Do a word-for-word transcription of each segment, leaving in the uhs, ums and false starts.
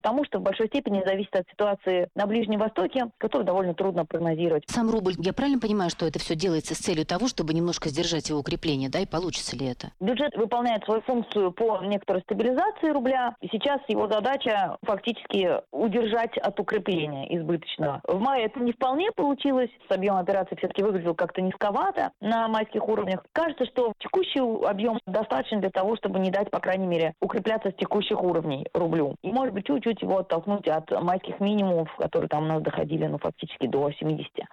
потому что в большой степени зависит от ситуации на Ближнем Востоке, которую довольно трудно прогнозировать. Сам рубль, я правильно понимаю, что это все делается с целью того, чтобы немножко сдержать его укрепление, да, и получится ли это? Бюджет выполняет свою функцию по некоторой стабилизации рубля, и сейчас его задача фактически удержать от укрепления избыточного. В мае это не вполне получилось, объем операций все-таки выглядел как-то низковато на майских уровнях. Кажется, что текущий объем достаточно для того, чтобы не дать, по крайней мере, укрепляться с текущих уровней рублю. И, может быть, чуть-чуть его оттолкнуть от майских минимумов, которые там у нас доходили, ну, фактически до семидесяти.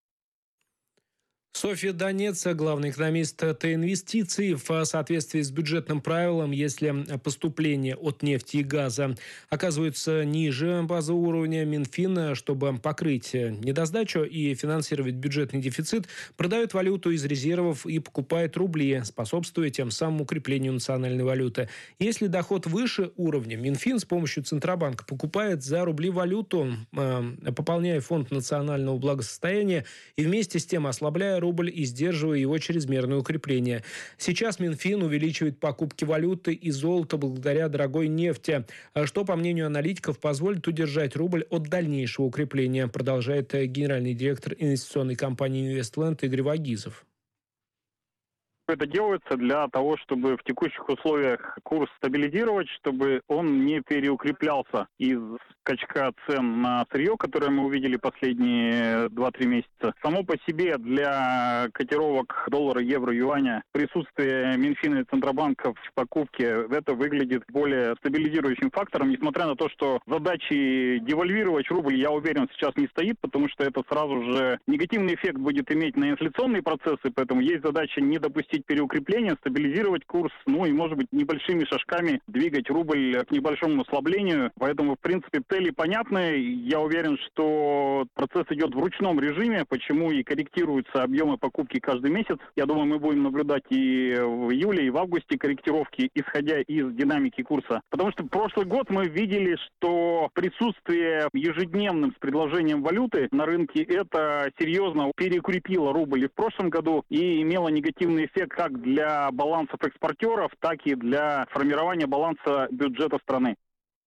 Софья Донец, главный экономист Т-инвестиций. В соответствии с бюджетным правилом, если поступления от нефти и газа оказываются ниже базового уровня, Минфин, чтобы покрыть недосдачу и финансировать бюджетный дефицит, продает валюту из резервов и покупает рубли, способствуя тем самым укреплению национальной валюты. Если доход выше уровня, Минфин с помощью Центробанка покупает за рубли валюту, пополняя фонд национального благосостояния и вместе с тем ослабляя рубль и сдерживая его чрезмерное укрепление. Сейчас Минфин увеличивает покупки валюты и золота благодаря дорогой нефти, что, по мнению аналитиков, позволит удержать рубль от дальнейшего укрепления, продолжает генеральный директор инвестиционной компании «Инвестленд» Игорь Вагизов. Это делается для того, чтобы в текущих условиях курс стабилизировать, чтобы он не переукреплялся из скачка цен на сырье, которое мы увидели последние два-три месяца. Само по себе для котировок доллара, евро, юаня присутствие Минфина и Центробанка в покупке это выглядит более стабилизирующим фактором, несмотря на то, что задачи девальвировать рубль, я уверен, сейчас не стоит, потому что это сразу же негативный эффект будет иметь на инфляционные процессы, поэтому есть задача не допустить переукрепления, стабилизировать курс, ну и, может быть, небольшими шажками двигать рубль к небольшому ослаблению. Поэтому, в принципе, цели понятны. Я уверен, что процесс идет в ручном режиме, почему и корректируются объемы покупки каждый месяц. Я думаю, мы будем наблюдать и в июле, и в августе корректировки, исходя из динамики курса. Потому что прошлый год мы видели, что присутствие ежедневным с предложением валюты на рынке это серьезно переукрепило рубль и в прошлом году и имело негативный эффект как для балансов экспортеров, так и для формирования баланса бюджета страны.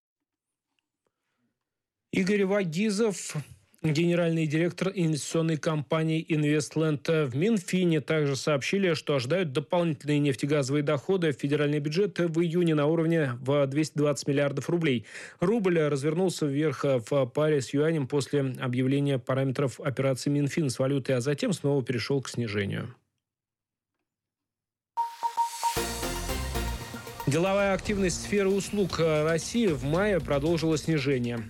Игорь Вагизов, генеральный директор инвестиционной компании «Инвестленд». В Минфине также сообщили, что ожидают дополнительные нефтегазовые доходы в федеральный бюджет в июне на уровне в двести двадцать миллиардов рублей. Рубль развернулся вверх в паре с юанем после объявления параметров операции Минфин с валютой, а затем снова перешел к снижению. Деловая активность сферы услуг России в мае продолжила снижение.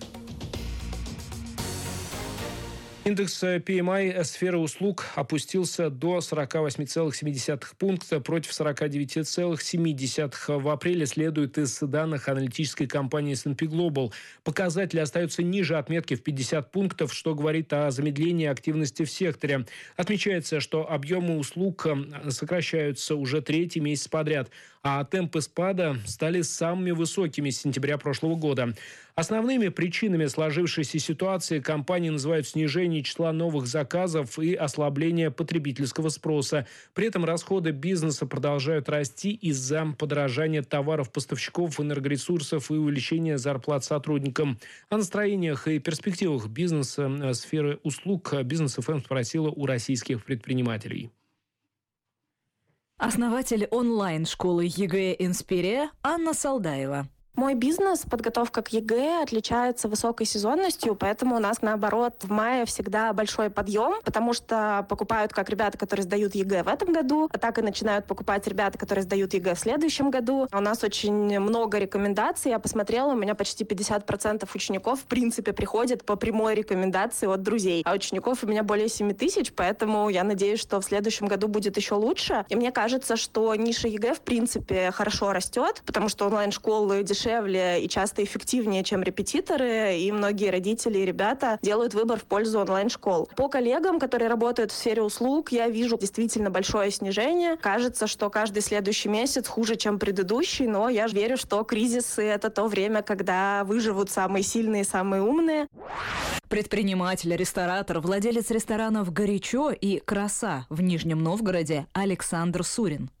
Индекс пи эм ай сферы услуг опустился до сорок восемь целых семь десятых пункта против сорок девять целых семь десятых в апреле, следует из данных аналитической компании эс энд пи Global. Показатели остаются ниже отметки в пятьдесят пунктов, что говорит о замедлении активности в секторе. Отмечается, что объемы услуг сокращаются уже третий месяц подряд, а темпы спада стали самыми высокими с сентября прошлого года. Основными причинами сложившейся ситуации компании называют снижение числа новых заказов и ослабление потребительского спроса. При этом расходы бизнеса продолжают расти из-за подорожания товаров поставщиков, энергоресурсов и увеличения зарплат сотрудникам. О настроениях и перспективах бизнеса сферы услуг Бизнес эф эм спросила у российских предпринимателей. Основатель онлайн-школы ЕГЭ «Инспирия» Анна Салдаева. Мой бизнес, подготовка к ЕГЭ, отличается высокой сезонностью, поэтому у нас, наоборот, в мае всегда большой подъем, потому что покупают как ребята, которые сдают ЕГЭ в этом году, так и начинают покупать ребята, которые сдают ЕГЭ в следующем году. У нас очень много рекомендаций. Я посмотрела, у меня почти пятьдесят процентов учеников, в принципе, приходят по прямой рекомендации от друзей. А учеников у меня более семь тысяч, поэтому я надеюсь, что в следующем году будет еще лучше. И мне кажется, что ниша ЕГЭ, в принципе, хорошо растет, потому что онлайн-школы дешевле дешевле и часто эффективнее, чем репетиторы, и многие родители и ребята делают выбор в пользу онлайн-школ. По коллегам, которые работают в сфере услуг, я вижу действительно большое снижение. Кажется, что каждый следующий месяц хуже, чем предыдущий, но я верю, что кризисы — это то время, когда выживут самые сильные, самые умные. Предприниматель, ресторатор, владелец ресторанов «Горячо» и «Краса» в Нижнем Новгороде Александр Сурин.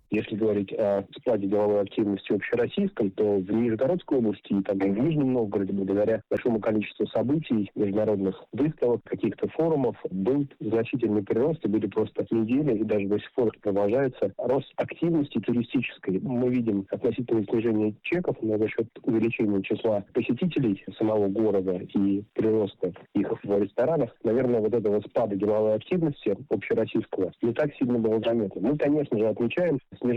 Если говорить о спаде деловой активности общероссийской, то в Нижегородской области и там, и в Нижнем Новгороде, благодаря большому количеству событий, международных выставок, каких-то форумов, был значительный прирост, и были просто недели, и даже до сих пор продолжается рост активности туристической. Мы видим относительное снижение чеков, но за счет увеличения числа посетителей самого города и прироста их в ресторанах, наверное, вот этого спада деловой активности общероссийского не так сильно было заметно. Мы, конечно же, отмечаем снижение.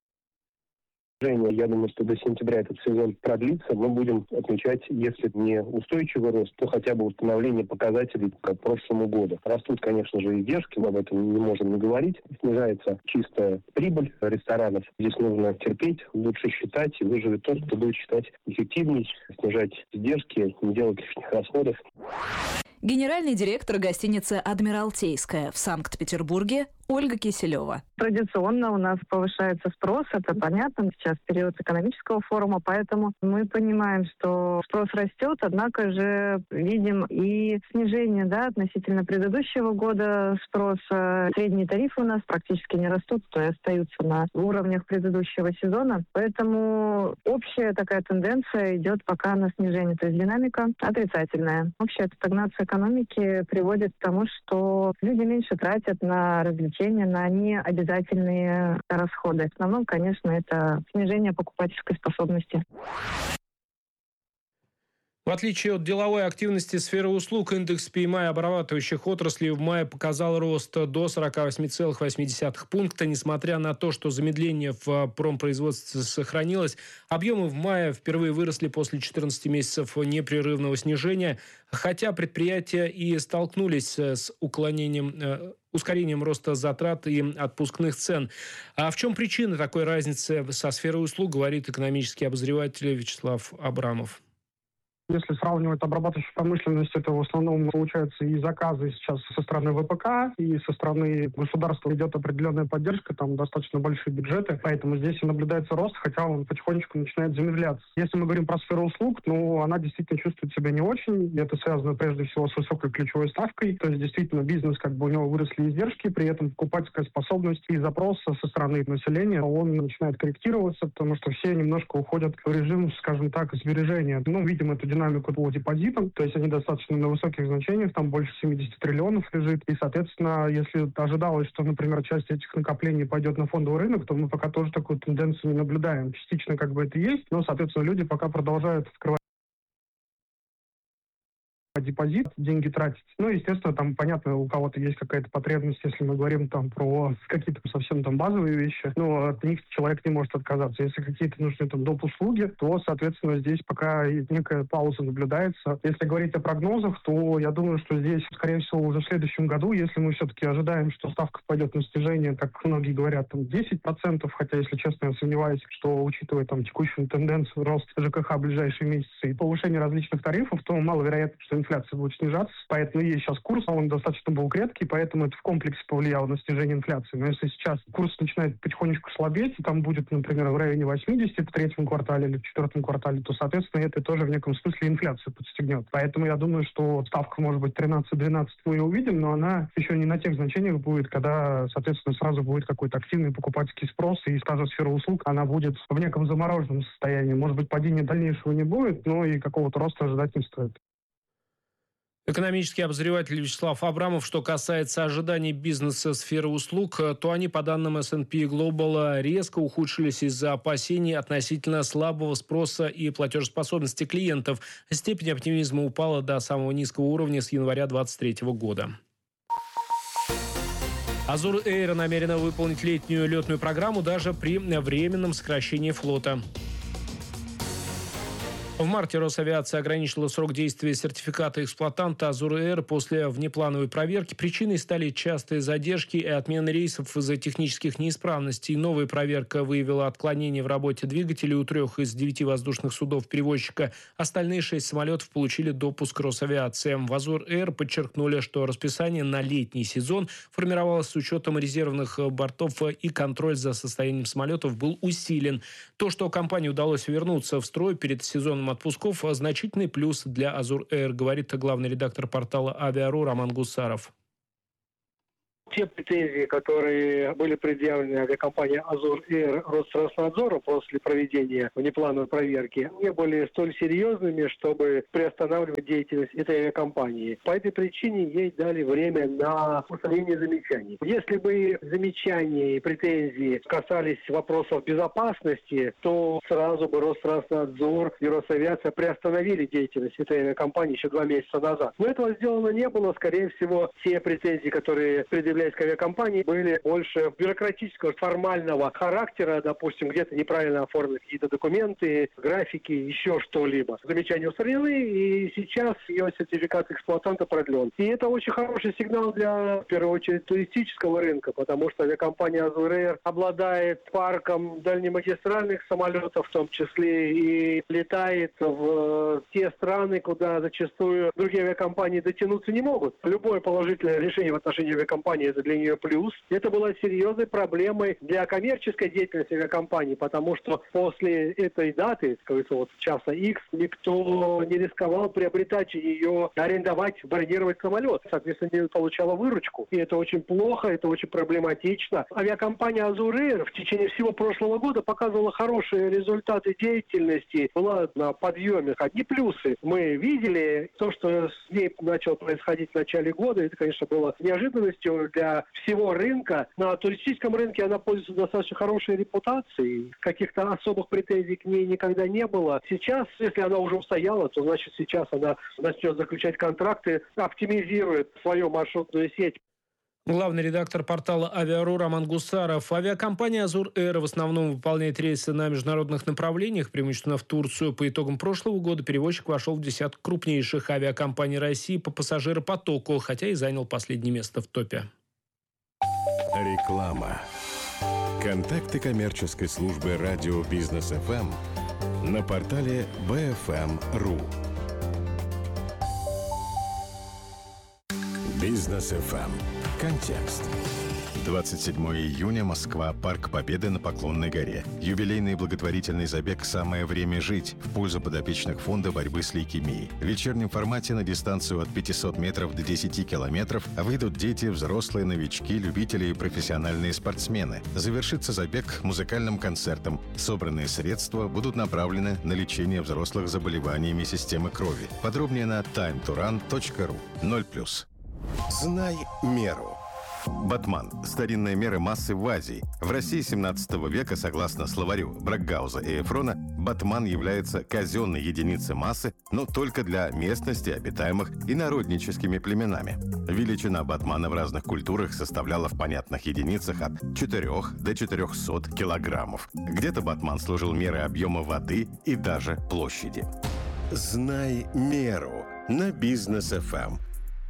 Я думаю, что до сентября этот сезон продлится. Мы будем отмечать, если не устойчивый рост, то хотя бы установление показателей к прошлому году. Растут, конечно же, издержки, мы об этом не можем не говорить. Снижается чистая прибыль ресторанов. Здесь нужно терпеть, лучше считать, и выживет тот, кто будет считать эффективней, снижать издержки, не делать лишних расходов. Генеральный директор гостиницы «Адмиралтейская» в Санкт-Петербурге Ольга Киселева. Традиционно у нас повышается спрос, это понятно, сейчас период экономического форума, поэтому мы понимаем, что спрос растет, однако же видим и снижение, да, относительно предыдущего года спроса. Средние тарифы у нас практически не растут, то и остаются на уровнях предыдущего сезона, поэтому общая такая тенденция идет пока на снижение, то есть динамика отрицательная. Общая стагнация экономики приводит к тому, что люди меньше тратят на развлечения, на необязательные расходы. В основном, конечно, это снижение покупательской способности. В отличие от деловой активности сферы услуг, индекс пи эм ай обрабатывающих отраслей в мае показал рост до сорок восемь целых восемь десятых пункта. Несмотря на то, что замедление в промпроизводстве сохранилось, объемы в мае впервые выросли после четырнадцати месяцев непрерывного снижения, хотя предприятия и столкнулись с уклонением, э, ускорением роста затрат и отпускных цен. А в чем причина такой разницы со сферой услуг, говорит экономический обозреватель Вячеслав Абрамов. Если сравнивать обрабатывающую промышленность, это в основном получается и заказы сейчас со стороны вэ пэ ка, и со стороны государства идет определенная поддержка, там достаточно большие бюджеты, поэтому здесь и наблюдается рост, хотя он потихонечку начинает замедляться. Если мы говорим про сферу услуг, ну, она действительно чувствует себя не очень, это связано прежде всего с высокой ключевой ставкой, то есть действительно бизнес, как бы у него выросли издержки, при этом покупательская способность и запрос со стороны населения, он начинает корректироваться, потому что все немножко уходят в режим, скажем так, сбережения. Ну, видим эту динамику по депозитам, то есть они достаточно на высоких значениях, там больше семьдесят триллионов лежит, и, соответственно, если ожидалось, что, например, часть этих накоплений пойдет на фондовый рынок, то мы пока тоже такую тенденцию не наблюдаем. Частично как бы это есть, но, соответственно, люди пока продолжают открывать депозит, деньги тратить. Ну, естественно, там, понятно, у кого-то есть какая-то потребность, если мы говорим там про какие-то совсем там базовые вещи, но от них человек не может отказаться. Если какие-то нужны там доп. Услуги, то, соответственно, здесь пока некая пауза наблюдается. Если говорить о прогнозах, то я думаю, что здесь, скорее всего, уже в следующем году, если мы все-таки ожидаем, что ставка пойдет на снижение, как многие говорят, там десять процентов, хотя, если честно, я сомневаюсь, что, учитывая там текущую тенденцию роста жэ ка ха в ближайшие месяцы и повышение различных тарифов, то маловероятно, что инфляция будет снижаться. Поэтому есть сейчас курс, он достаточно был крепкий, поэтому это в комплексе повлияло на снижение инфляции. Но если сейчас курс начинает потихонечку слабеть, и там будет, например, в районе восьмидесяти в третьем квартале или в четвертом квартале, то, соответственно, это тоже в неком смысле инфляцию подстегнет. Поэтому я думаю, что ставка, может быть, тринадцать-двенадцать мы ее увидим, но она еще не на тех значениях будет, когда, соответственно, сразу будет какой-то активный покупательский спрос, и та же сфера услуг, она будет в неком замороженном состоянии. Может быть, падения дальнейшего не будет, но и какого-то роста ожидать не стоит. Экономический обозреватель Вячеслав Абрамов. Что касается ожиданий бизнеса сферы услуг, то они, по данным эс энд пи Global, резко ухудшились из-за опасений относительно слабого спроса и платежеспособности клиентов. Степень оптимизма упала до самого низкого уровня с января две тысячи двадцать третьего года. Azur Air намерена выполнить летнюю летную программу даже при временном сокращении флота. В марте Росавиация ограничила срок действия сертификата эксплуатанта Azur Air после внеплановой проверки. Причиной стали частые задержки и отмены рейсов из-за технических неисправностей. Новая проверка выявила отклонения в работе двигателей у трех из девяти воздушных судов перевозчика. Остальные шесть самолетов получили допуск Росавиации. В Azur Air подчеркнули, что расписание на летний сезон формировалось с учетом резервных бортов, и контроль за состоянием самолетов был усилен. То, что компании удалось вернуться в строй перед сезоном отпусков, значительный плюс для Azur Air, говорит главный редактор портала Aviaru Роман Гусаров. те претензии, которые были предъявлены авиакомпании «Азур Эйр» Ространснадзору после проведения внеплановой проверки, не были столь серьезными, чтобы приостанавливать деятельность этой авиакомпании. По этой причине ей дали время на устранение замечаний. Если бы замечания и претензии касались вопросов безопасности, то сразу бы Ространснадзор и Росавиация приостановили деятельность этой авиакомпании еще два месяца назад. Но этого сделано не было. Скорее всего, все претензии, которые предъявлялись к авиакомпании, были больше бюрократического, формального характера, допустим, где-то неправильно оформлены какие-то документы, графики, еще что-либо. Замечания устранены, и сейчас ее сертификат эксплуатанта продлен. И это очень хороший сигнал для, в первую очередь, туристического рынка, потому что авиакомпания «Азур Эйр» обладает парком дальнемагистральных самолетов, в том числе, и летает в те страны, куда зачастую другие авиакомпании дотянуться не могут. Любое положительное решение в отношении авиакомпании – это для нее плюс. Это было серьезной проблемой для коммерческой деятельности авиакомпании, потому что после этой даты, как говорится, вот часа X, никто не рисковал приобретать ее, арендовать, бронировать самолет. Соответственно, не получала выручку. И это очень плохо, это очень проблематично. Авиакомпания «Азур Эйр» в течение всего прошлого года показывала хорошие результаты деятельности, была на подъеме. Одни плюсы мы видели. То, что с ней начало происходить в начале года, это, конечно, было неожиданностью для всего рынка. На туристическом рынке она пользуется достаточно хорошей репутацией. Каких-то особых претензий к ней никогда не было. Сейчас, если она уже устояла, то значит сейчас она начнет заключать контракты, оптимизирует свою маршрутную сеть. Главный редактор портала «Авиару» Роман Гусаров. Авиакомпания «Азур Эйр» в основном выполняет рейсы на международных направлениях, преимущественно в Турцию. По итогам прошлого года перевозчик вошел в десятку крупнейших авиакомпаний России по пассажиропотоку, хотя и занял последнее место в топе. Реклама. Контакты коммерческой службы радио «Бизнес эф эм» на портале би эф эм точка ру. «Бизнес эф эм». Контекст. двадцать седьмого июня, Москва, Парк Победы на Поклонной горе. Юбилейный благотворительный забег «Самое время жить» в пользу подопечных фонда борьбы с лейкемией. В вечернем формате на дистанцию от пятисот метров до десяти километров выйдут дети, взрослые, новички, любители и профессиональные спортсмены. Завершится забег музыкальным концертом. Собранные средства будут направлены на лечение взрослых заболеваниями системы крови. Подробнее на тайм ту ран точка ру. ноль плюс. Знай меру. Батман – старинная мера массы в Азии. В России семнадцатого века, согласно словарю Брагауза и Эфрона, батман является казенной единицей массы, но только для местностей, обитаемых инородническими племенами. Величина батмана в разных культурах составляла в понятных единицах от четырёх до четырёхсот килограммов. Где-то батман служил мерой объема воды и даже площади. Знай меру на Бизнес эф эм.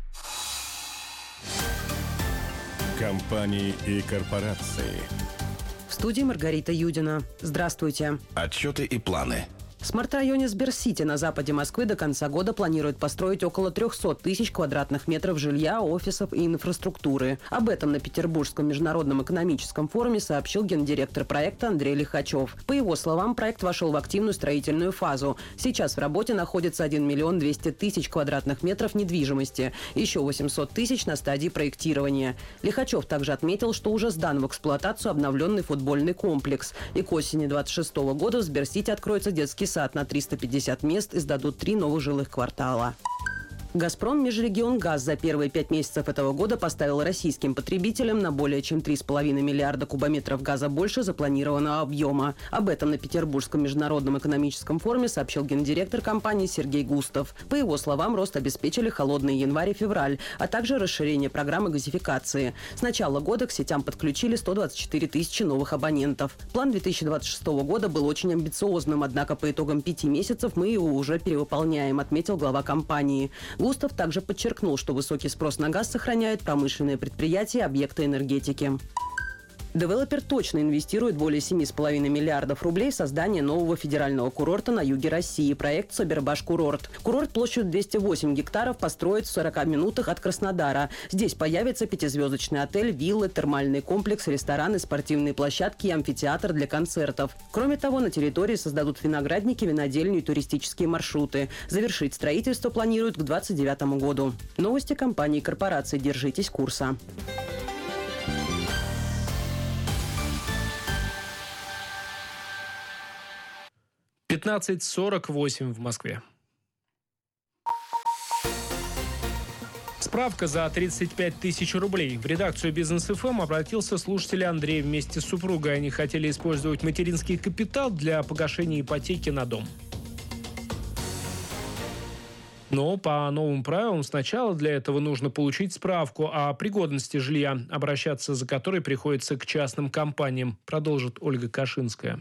Компании и корпорации. В студии Маргарита Юдина. Здравствуйте. Отчеты и планы. В смарт-районе Сберсити на западе Москвы до конца года планируют построить около трехсот тысяч квадратных метров жилья, офисов и инфраструктуры. Об этом на Петербургском международном экономическом форуме сообщил гендиректор проекта Андрей Лихачев. По его словам, проект вошел в активную строительную фазу. Сейчас в работе находится один миллион двести тысяч квадратных метров недвижимости. Еще восемьсот тысяч на стадии проектирования. Лихачев также отметил, что уже сдан в эксплуатацию обновленный футбольный комплекс. И к осени двадцать шестого года в Сберсити откроется детский сад на триста пятьдесят мест и сдадут три новых жилых квартала. «Газпром» Межрегионгаз за первые пять месяцев этого года поставил российским потребителям на более чем три с половиной миллиарда кубометров газа больше запланированного объема. Об этом на Петербургском международном экономическом форуме сообщил гендиректор компании Сергей Густов. По его словам, рост обеспечили холодный январь и февраль, а также расширение программы газификации. С начала года к сетям подключили сто двадцать четыре тысячи новых абонентов. План две тысячи двадцать шестого года был очень амбициозным, однако по итогам пяти месяцев мы его уже перевыполняем, отметил глава компании. Густав также подчеркнул, что высокий спрос на газ сохраняют промышленные предприятия и объекты энергетики. Девелопер точно инвестирует более семи с половиной миллиардов рублей в создание нового федерального курорта на юге России. Проект «Собербаш-курорт». Курорт площадью двести восемь гектаров построят в сорока минутах от Краснодара. Здесь появится пятизвездочный отель, виллы, термальный комплекс, рестораны, спортивные площадки и амфитеатр для концертов. Кроме того, на территории создадут виноградники, винодельню и туристические маршруты. Завершить строительство планируют к двадцать девятому году. Новости компании и корпорации. Держитесь курса. пятнадцать сорок восемь в Москве. Справка за тридцать пять тысяч рублей. В редакцию «Бизнес эф эм» обратился слушатель Андрей вместе с супругой. Они хотели использовать материнский капитал для погашения ипотеки на дом. Но по новым правилам сначала для этого нужно получить справку о пригодности жилья, обращаться за которой приходится к частным компаниям, продолжит Ольга Кашинская.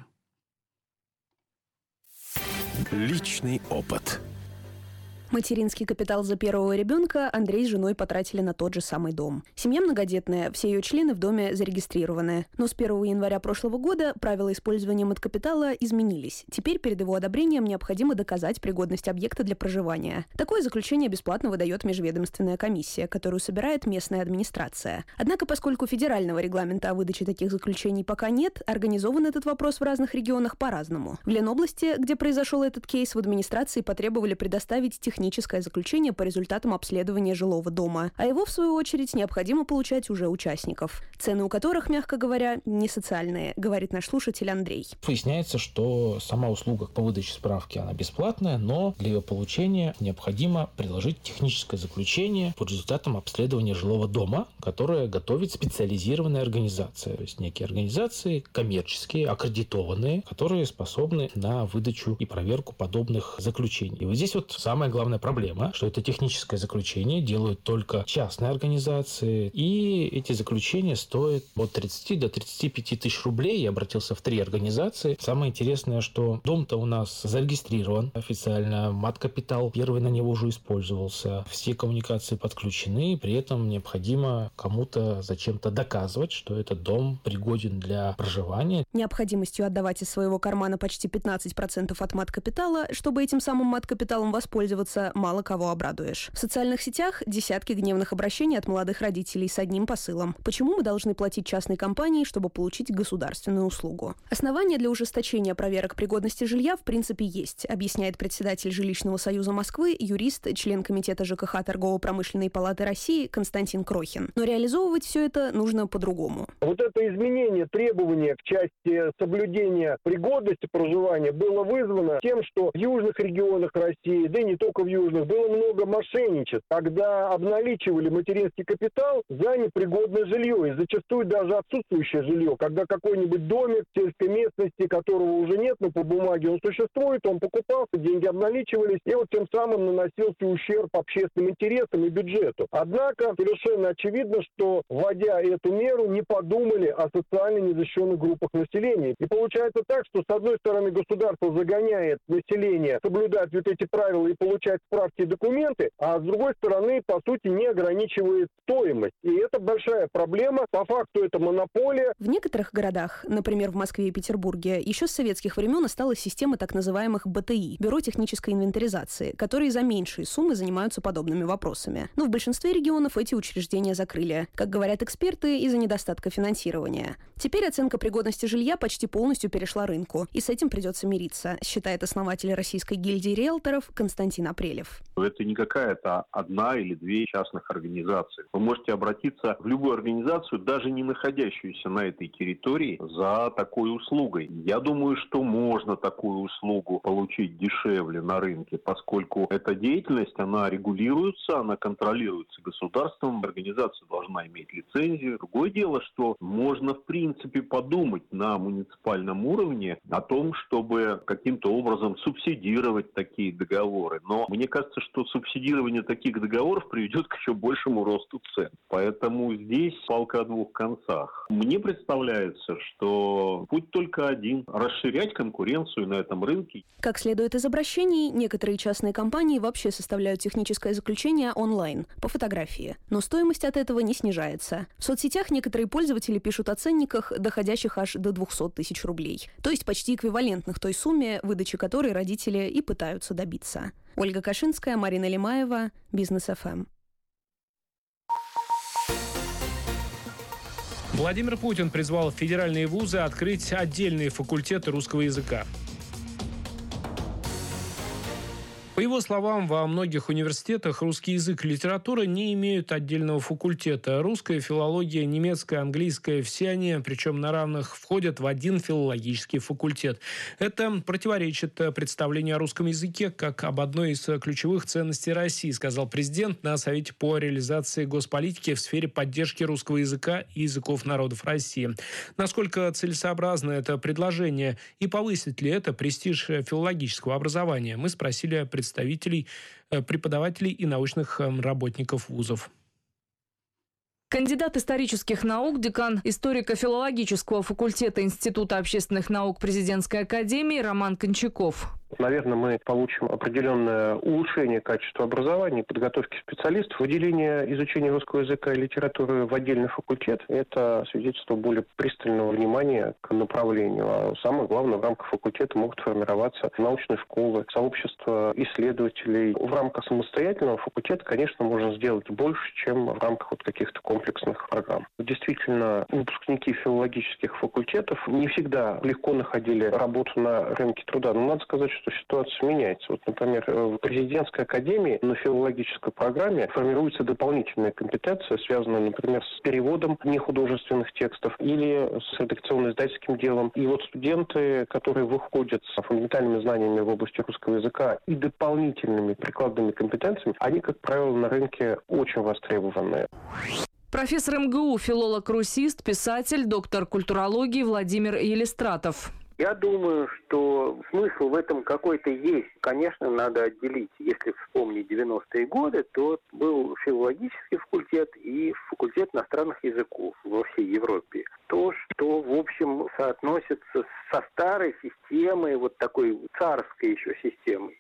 Личный опыт. Материнский капитал за первого ребенка Андрей с женой потратили на тот же самый дом. Семья многодетная, все ее члены в доме зарегистрированы. Но с первого января прошлого года правила использования маткапитала изменились. Теперь перед его одобрением необходимо доказать пригодность объекта для проживания. Такое заключение бесплатно выдает межведомственная комиссия, которую собирает местная администрация. Однако, поскольку федерального регламента о выдаче таких заключений пока нет, организован этот вопрос в разных регионах по-разному. В Ленобласти, где произошел этот кейс, в администрации потребовали предоставить технические техническое заключение по результатам обследования жилого дома, а его, в свою очередь, необходимо получать уже участников, цены у которых, мягко говоря, не социальные, говорит наш слушатель Андрей. Выясняется, что сама услуга по выдаче справки, она бесплатная, но для ее получения необходимо приложить техническое заключение по результатам обследования жилого дома, которое готовит специализированная организация, то есть некие организации коммерческие, аккредитованные, которые способны на выдачу и проверку подобных заключений. И вот здесь вот самое главное проблема, что это техническое заключение делают только частные организации, и эти заключения стоят от тридцати до тридцати пяти тысяч рублей. Я обратился в три организации. Самое интересное, что дом-то у нас зарегистрирован официально, маткапитал первый на него уже использовался, все коммуникации подключены, при этом необходимо кому-то зачем-то доказывать, что этот дом пригоден для проживания. Необходимостью отдавать из своего кармана почти пятнадцать процентов от маткапитала, чтобы этим самым маткапиталом воспользоваться, мало кого обрадуешь. В социальных сетях десятки гневных обращений от молодых родителей с одним посылом. Почему мы должны платить частной компании, чтобы получить государственную услугу? Основания для ужесточения проверок пригодности жилья в принципе есть, объясняет председатель Жилищного союза Москвы, юрист, член комитета ЖКХ Торгово-промышленной палаты России Константин Крохин. Но реализовывать все это нужно по-другому. Вот это изменение требования в части соблюдения пригодности проживания было вызвано тем, что в южных регионах России, да и не только в южных, было много мошенничеств, когда обналичивали материнский капитал за непригодное жилье, и зачастую даже отсутствующее жилье, когда какой-нибудь домик в сельской местности, которого уже нет, но по бумаге он существует, он покупался, деньги обналичивались, и вот тем самым наносился ущерб общественным интересам и бюджету. Однако совершенно очевидно, что, вводя эту меру, не подумали о социально незащищенных группах населения. И получается так, что с одной стороны государство загоняет население соблюдать вот эти правила и получать справки и документы, а с другой стороны, по сути, не ограничивает стоимость. И это большая проблема. По факту это монополия. В некоторых городах, например, в Москве и Петербурге, еще с советских времен осталась система так называемых бэ тэ и – Бюро технической инвентаризации, которые за меньшие суммы занимаются подобными вопросами. Но в большинстве регионов эти учреждения закрыли. Как говорят эксперты, из-за недостатка финансирования. Теперь оценка пригодности жилья почти полностью перешла рынку, и с этим придется мириться, считает основатель Российской гильдии риэлторов Константин Апрелев. Это не какая-то одна или две частных организации. Вы можете обратиться в любую организацию, даже не находящуюся на этой территории, за такой услугой. Я думаю, что можно такую услугу получить дешевле на рынке, поскольку эта деятельность, она регулируется, она контролируется государством, организация должна иметь лицензию. Другое дело, что можно в принципе подумать на муниципальном уровне о том, чтобы каким-то образом субсидировать такие договоры. Но мне кажется, что субсидирование таких договоров приведет к еще большему росту цен. Поэтому здесь палка о двух концах. Мне представляется, что путь только один – расширять конкуренцию на этом рынке. Как следует из обращений, некоторые частные компании вообще составляют техническое заключение онлайн, по фотографии. Но стоимость от этого не снижается. В соцсетях некоторые пользователи пишут о ценниках, доходящих аж до двухсот тысяч рублей. То есть почти эквивалентных той сумме, выдачи которой родители и пытаются добиться. Ольга Кашинская, Марина Лимаева, Бизнес эф эм. Владимир Путин призвал федеральные вузы открыть отдельные факультеты русского языка. По его словам, во многих университетах русский язык и литература не имеют отдельного факультета. Русская, филология, немецкая, английская – все они, причем на равных, входят в один филологический факультет. Это противоречит представлению о русском языке как об одной из ключевых ценностей России, сказал президент на Совете по реализации госполитики в сфере поддержки русского языка и языков народов России. Насколько целесообразно это предложение и повысит ли это престиж филологического образования, мы спросили представителей представителей, преподавателей и научных работников вузов. Кандидат исторических наук, декан историко-филологического факультета Института общественных наук Президентской академии Роман Кончаков. Наверное, мы получим определенное улучшение качества образования и подготовки специалистов. Выделение изучения русского языка и литературы в отдельный факультет – это свидетельство более пристального внимания к направлению. А самое главное, в рамках факультета могут формироваться научные школы, сообщества исследователей. В рамках самостоятельного факультета, конечно, можно сделать больше, чем в рамках вот каких-то комплексных программ. Действительно, выпускники филологических факультетов не всегда легко находили работу на рынке труда. Но надо сказать, что ситуация меняется. Вот, например, в Президентской академии на филологической программе формируется дополнительная компетенция, связанная, например, с переводом нехудожественных текстов или с редакционно-издательским делом. И вот студенты, которые выходят с фундаментальными знаниями в области русского языка и дополнительными прикладными компетенциями, они, как правило, на рынке очень востребованные. Профессор эм гэ у, филолог-русист, писатель, доктор культурологии Владимир Елистратов. Я думаю, что смысл в этом какой-то есть. Конечно, надо отделить. Если вспомнить девяностые годы, то был филологический факультет и факультет иностранных языков во всей Европе. То, что, в общем, соотносится со старой системой, вот такой царской еще системой.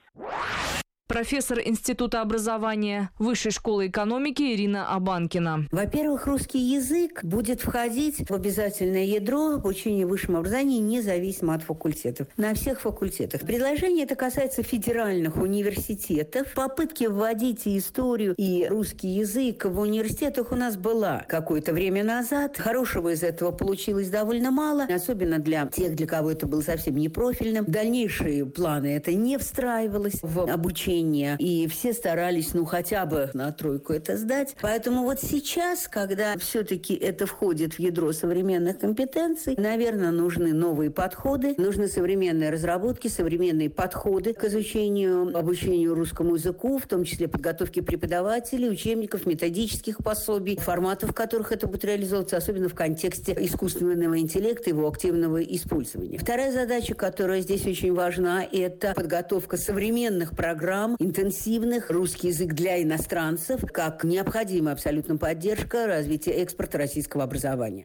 Профессор Института образования Высшей школы экономики Ирина Абанкина. Во-первых, русский язык будет входить в обязательное ядро обучения в высшем образовании независимо от факультетов. На всех факультетах. Предложение это касается федеральных университетов. Попытки вводить и историю, и русский язык в университетах у нас была какое-то время назад. Хорошего из этого получилось довольно мало, особенно для тех, для кого это было совсем не профильным. В дальнейшие планы это не встраивалось в обучение. И все старались, ну, хотя бы на тройку это сдать. Поэтому вот сейчас, когда все-таки это входит в ядро современных компетенций, наверное, нужны новые подходы, нужны современные разработки, современные подходы к изучению, обучению русскому языку, в том числе подготовке преподавателей, учебников, методических пособий, форматов, в которых это будет реализовываться, особенно в контексте искусственного интеллекта и его активного использования. Вторая задача, которая здесь очень важна, это подготовка современных программ, интенсивных, русский язык для иностранцев, как необходимая абсолютно поддержка развития экспорта российского образования.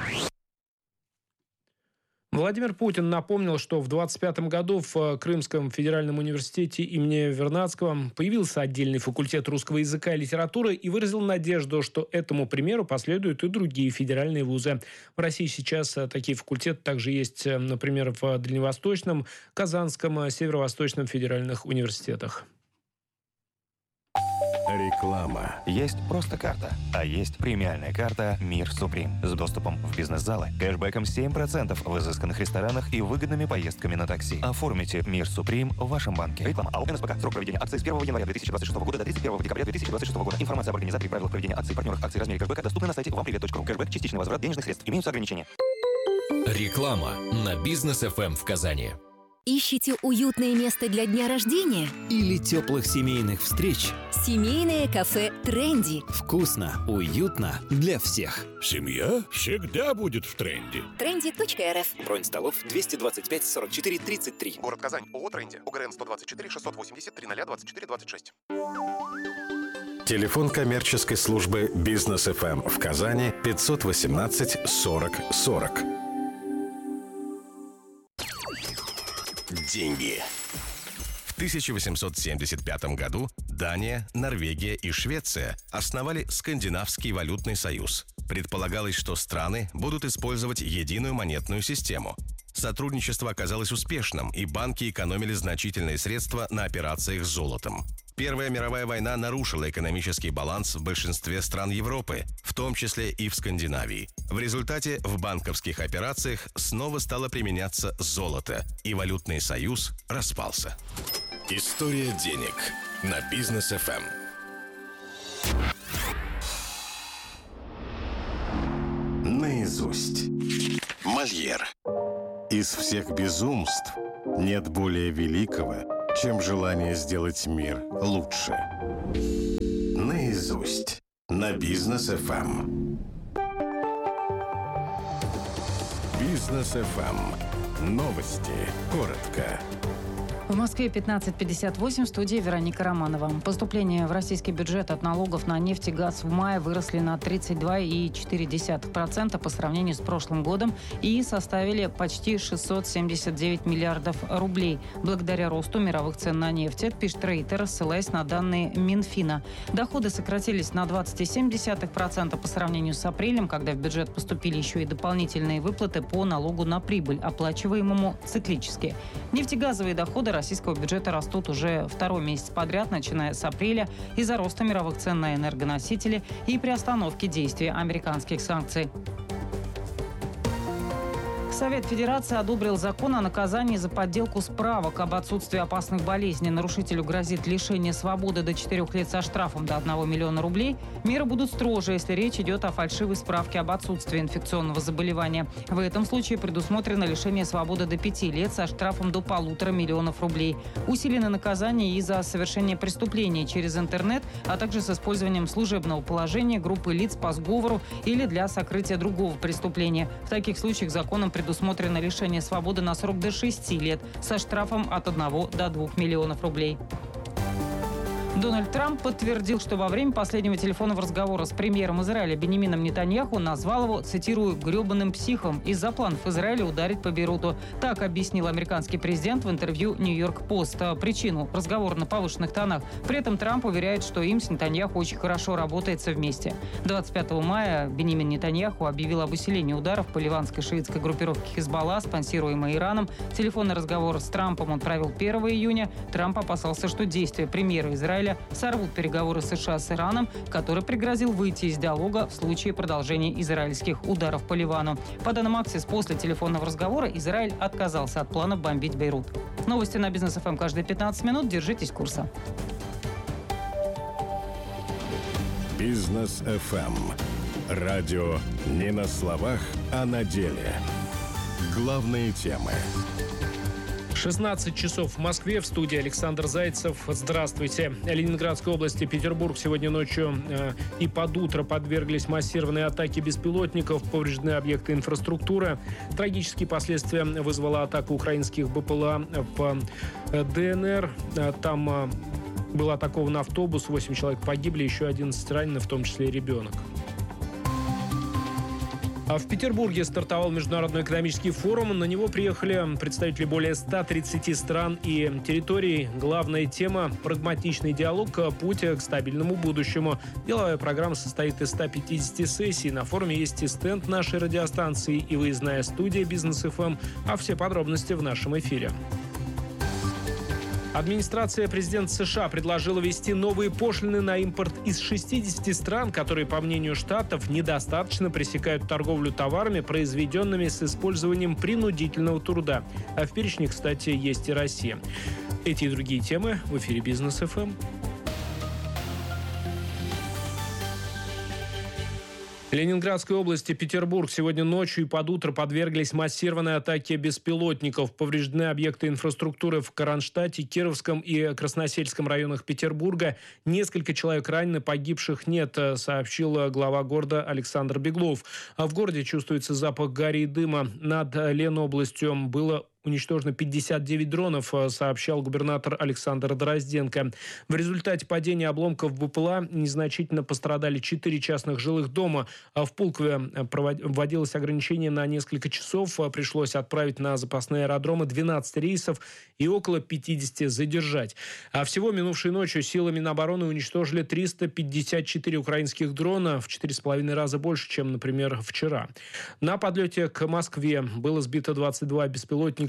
Владимир Путин напомнил, что в двадцать пятом году в Крымском федеральном университете имени Вернадского появился отдельный факультет русского языка и литературы и выразил надежду, что этому примеру последуют и другие федеральные вузы. В России сейчас такие факультеты также есть, например, в Дальневосточном, Казанском, Северо-Восточном федеральных университетах. Реклама. Есть просто карта, а есть премиальная карта «Мир Суприм» с доступом в бизнес-залы, кэшбэком семь процентов в изысканных ресторанах и выгодными поездками на такси. Оформите «Мир Суприм» в вашем банке. Реклама. АО эн эс пэ ка. Срок проведения акции с первого января две тысячи двадцать шестого года до тридцать первого декабря две тысячи двадцать шестого года. Информация об организации, правилах проведения акций, партнерах акций, размере кэшбэка доступна на сайте вам привет точка ру. Кэшбэк – частичный возврат денежных средств. Имеются ограничения. Реклама на Бизнес эф эм в Казани. Ищите уютное место для дня рождения? Или теплых семейных встреч? Семейное кафе «Тренди». Вкусно, уютно для всех. Семья всегда будет в тренде. тренди точка эр эф. Бронь столов двести двадцать пять сорок четыре тридцать три. Город Казань. ООО «Тренди». ОГРН сто двадцать четыре шестьсот восемьдесят тридцать двадцать четыре двадцать шесть. Телефон коммерческой службы Бизнес эф эм в Казани пятьсот восемнадцать сорок сорок. Деньги. В тысяча восемьсот семьдесят пятом году Дания, Норвегия и Швеция основали Скандинавский валютный союз. Предполагалось, что страны будут использовать единую монетную систему. Сотрудничество оказалось успешным, и банки экономили значительные средства на операциях с золотом. Первая мировая война нарушила экономический баланс в большинстве стран Европы, в том числе и в Скандинавии. В результате в банковских операциях снова стало применяться золото, и валютный союз распался. История денег на Бизнес эф эм. Наизусть. Мольер. Из всех безумств нет более великого, чем желание сделать мир лучше. Наизусть. На Бизнес эф эм. Бизнес эф эм. Новости. Коротко. В Москве пятнадцать пятьдесят восемь, в студии Вероника Романова. Поступления в российский бюджет от налогов на нефть и газ в мае выросли на тридцать два целых четыре десятых процента по сравнению с прошлым годом и составили почти шестьсот семьдесят девять миллиардов рублей, благодаря росту мировых цен на нефть. Это пишет Рейтер, ссылаясь на данные Минфина. Доходы сократились на двадцать целых семь десятых процента по сравнению с апрелем, когда в бюджет поступили еще и дополнительные выплаты по налогу на прибыль, оплачиваемому циклически. Нефтегазовые доходы российского бюджета растут уже второй месяц подряд, начиная с апреля, из-за роста мировых цен на энергоносители и приостановки действия американских санкций. Совет Федерации одобрил закон о наказании за подделку справок об отсутствии опасных болезней. Нарушителю грозит лишение свободы до четырех лет со штрафом до одного миллиона рублей. Меры будут строже, если речь идет о фальшивой справке об отсутствии инфекционного заболевания. В этом случае предусмотрено лишение свободы до пяти лет со штрафом до полутора миллионов рублей. Усилено наказание и за совершение преступления через интернет, а также с использованием служебного положения группы лиц по сговору или для сокрытия другого преступления. В таких случаях законом предусмотрено предусмотрено лишение свободы на срок до шести лет со штрафом от одного до двух миллионов рублей. Дональд Трамп подтвердил, что во время последнего телефонного разговора с премьером Израиля Биньямином Нетаньяху назвал его, цитирую, «гребаным психом» из-за планов Израиля ударить по Бейруту. Так объяснил американский президент в интервью «Нью-Йорк Пост» причину разговора на повышенных тонах. При этом Трамп уверяет, что им с Нетаньяху очень хорошо работается вместе. двадцать пятого мая Биньямин Нетаньяху объявил об усилении ударов по ливанской шиитской группировке Хизбалла, спонсируемой Ираном. Телефонный разговор с Трампом он провел первого июня. Трамп опасался, что действия премьера Израиля сорвут переговоры США с Ираном, который пригрозил выйти из диалога в случае продолжения израильских ударов по Ливану. По данным Аксис, после телефонного разговора Израиль отказался от планов бомбить Бейрут. Новости на Бизнес эф эм каждые пятнадцать минут. Держитесь курса. Бизнес эф эм. Радио не на словах, а на деле. Главные темы. шестнадцать часов в Москве, в студии Александр Зайцев. Здравствуйте. Ленинградской области, Петербург сегодня ночью э, и под утро подверглись массированной атаке беспилотников, повреждены объекты инфраструктуры. Трагические последствия вызвала атака украинских бэ пэ эл а в э, дэ эн эр. Там э, был атакован автобус, восемь человек погибли, еще одиннадцать ранены, в том числе и ребенок. А в Петербурге стартовал Международный экономический форум. На него приехали представители более ста тридцати стран и территорий. Главная тема – прагматичный диалог, путь к стабильному будущему. Деловая программа состоит из ста пятидесяти сессий. На форуме есть и стенд нашей радиостанции, и выездная студия Бизнес эф эм. А все подробности в нашем эфире. Администрация президента США предложила ввести новые пошлины на импорт из шестидесяти стран, которые, по мнению штатов, недостаточно пресекают торговлю товарами, произведенными с использованием принудительного труда. А в перечне, кстати, есть и Россия. Эти и другие темы в эфире Бизнес эф эм. Ленинградской области, Петербург сегодня ночью и под утро подверглись массированной атаке беспилотников. Повреждены объекты инфраструктуры в Кронштадте, Кировском и Красносельском районах Петербурга. Несколько человек ранены, погибших нет, сообщил глава города Александр Беглов. А в городе чувствуется запах гари и дыма. Над Ленобластью было уничтожено пятьдесят девять дронов, сообщал губернатор Александр Дрозденко. В результате падения обломков бэ пэ эл а незначительно пострадали четыре частных жилых дома. А в Пулкове вводилось ограничение на несколько часов. Пришлось отправить на запасные аэродромы двенадцать рейсов и около пятидесяти задержать. А всего минувшей ночью силами Минобороны уничтожили триста пятьдесят четыре украинских дрона, в четыре с половиной раза больше, чем, например, вчера. На подлете к Москве было сбито двадцать два беспилотника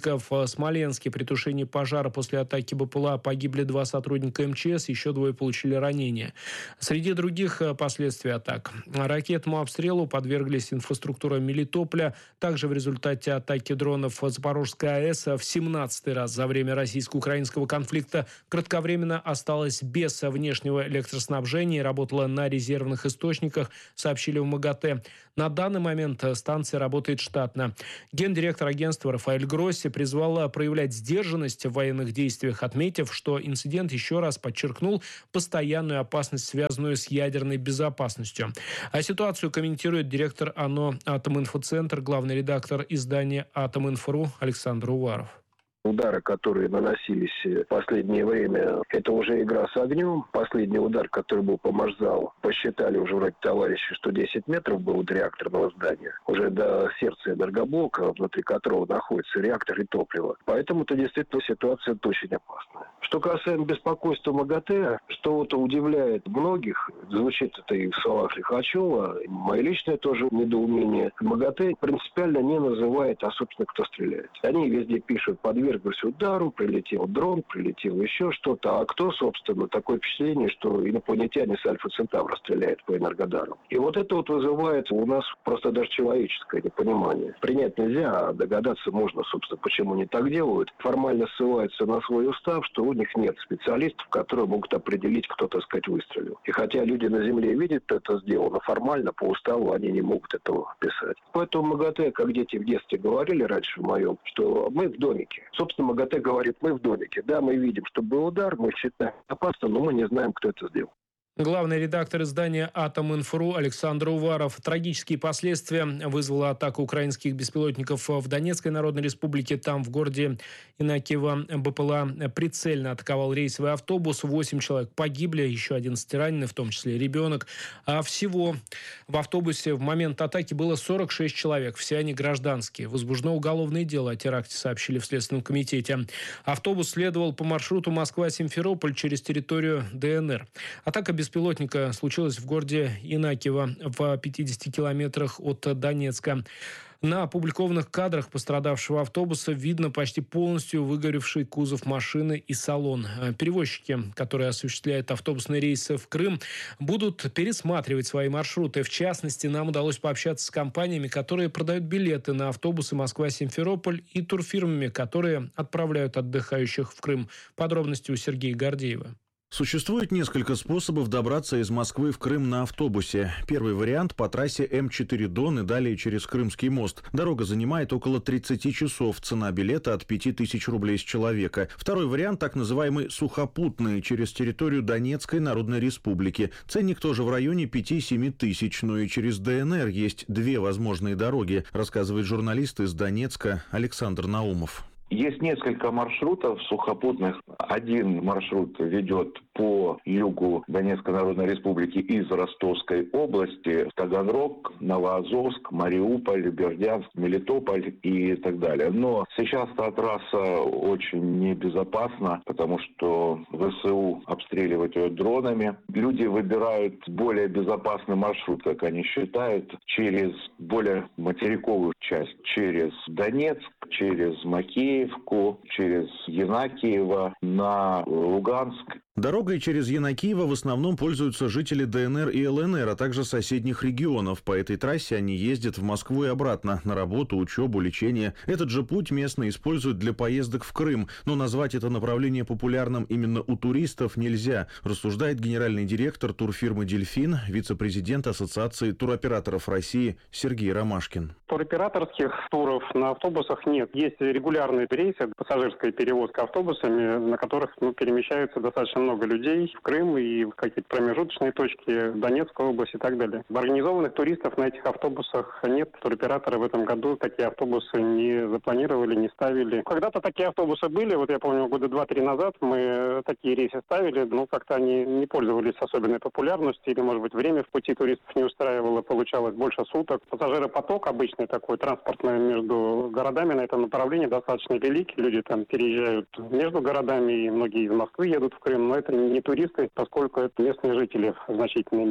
В Смоленске при тушении пожара после атаки БПЛА погибли два сотрудника эм че эс, еще двое получили ранения. Среди других последствий атак. Ракетному обстрелу подверглись инфраструктура Мелитополя. Также в результате атаки дронов Запорожской АЭС в семнадцатый раз за время российско-украинского конфликта кратковременно осталась без внешнего электроснабжения и работала на резервных источниках, сообщили в МАГАТЭ. На данный момент станция работает штатно. Гендиректор агентства Рафаэль Гросси призвал проявлять сдержанность в военных действиях, отметив, что инцидент еще раз подчеркнул постоянную опасность, связанную с ядерной безопасностью. А ситуацию комментирует директор АНО «Атоминфоцентр», главный редактор издания «Атоминфо.ру» Александр Уваров. Удары, которые наносились в последнее время, это уже игра с огнем. Последний удар, который был по Машзалу, посчитали уже вроде товарищи, что десять метров было до реакторного здания. Уже до сердца энергоблока, внутри которого находится реактор и топливо. Поэтому это действительно ситуация очень опасная. Что касаемо беспокойства МАГАТЭ, что вот удивляет многих, звучит это и в словах Лихачева, мое личное тоже недоумение. МАГАТЭ принципиально не называет, а собственно, кто стреляет. Они везде пишут подверг удару, прилетел дрон, прилетел еще что-то. А кто, собственно, такое впечатление, что инопланетяне с Альфа Центавра стреляют по Энергодару. И вот это вот вызывает у нас просто даже человеческое непонимание. Принять нельзя, а догадаться можно, собственно, почему они так делают. Формально ссылаются на свой устав, что у них нет специалистов, которые могут определить, кто, так сказать, выстрелил. И хотя люди на Земле видят это сделано, формально по уставу они не могут этого писать. Поэтому МАГАТЭ, как дети в детстве говорили раньше в моем, что мы в домике. Собственно, МАГАТЭ говорит, мы в домике. Да, мы видим, что был удар, мы считаем опасно, но мы не знаем, кто это сделал. Главный редактор издания «Атоминфо.ру» Александр Уваров. Трагические последствия вызвала атака украинских беспилотников в Донецкой Народной Республике. Там, в городе Инакиево, БПЛА прицельно атаковал рейсовый автобус. Восемь человек погибли, еще одиннадцать ранены, в том числе ребенок. А всего в автобусе в момент атаки было сорок шесть человек. Все они гражданские. Возбуждено уголовное дело о теракте, сообщили в Следственном комитете. Автобус следовал по маршруту Москва-Симферополь через территорию ДНР. Атака без Беспилотника случилось в городе Инакиево в пятидесяти километрах от Донецка. На опубликованных кадрах пострадавшего автобуса видно почти полностью выгоревший кузов машины и салон. Перевозчики, которые осуществляют автобусные рейсы в Крым, будут пересматривать свои маршруты. В частности, нам удалось пообщаться с компаниями, которые продают билеты на автобусы Москва-Симферополь, и турфирмами, которые отправляют отдыхающих в Крым. Подробности у Сергея Гордеева. Существует несколько способов добраться из Москвы в Крым на автобусе. Первый вариант по трассе эм четыре Дон и далее через Крымский мост. Дорога занимает около тридцати часов. Цена билета от пяти тысяч рублей с человека. Второй вариант так называемый сухопутный через территорию Донецкой Народной Республики. Ценник тоже в районе пяти-семи тысяч. Но и через ДНР есть две возможные дороги, рассказывает журналист из Донецка Александр Наумов. Есть несколько маршрутов сухопутных. Один маршрут ведет по югу Донецкой Народной Республики из Ростовской области, Таганрог, Новоазовск, Мариуполь, Бердянск, Мелитополь и так далее. Но сейчас эта трасса очень небезопасна, потому что ВСУ обстреливают ее дронами. Люди выбирают более безопасный маршрут, как они считают, через более материковую часть, через Донецк, через Макеевку, через Янакиево на Луганск. Дорогой через Янакиево в основном пользуются жители ДНР и ЛНР, а также соседних регионов. По этой трассе они ездят в Москву и обратно на работу, учебу, лечение. Этот же путь местные используют для поездок в Крым. Но назвать это направление популярным именно у туристов нельзя, рассуждает генеральный директор турфирмы «Дельфин», вице-президент Ассоциации туроператоров России Сергей Ромашкин. Туроператорских туров на автобусах нет. Есть регулярные рейсы, пассажирская перевозка автобусами, на которых ну, перемещаются достаточно много людей в Крым и в какие-то промежуточные точки, в Донецкую область и так далее. Организованных туристов на этих автобусах нет. Туроператоры в этом году такие автобусы не запланировали, не ставили. Когда-то такие автобусы были, вот я помню, года два-три назад мы такие рейсы ставили, но как-то они не пользовались особенной популярностью, или, может быть, время в пути туристов не устраивало, получалось больше суток. Пассажиропоток обычный такой, транспортный между городами на этом направлении достаточно велик. Люди там переезжают между городами, и многие из Москвы едут в Крым, но это не туристы, поскольку это местные жители в значительной мере.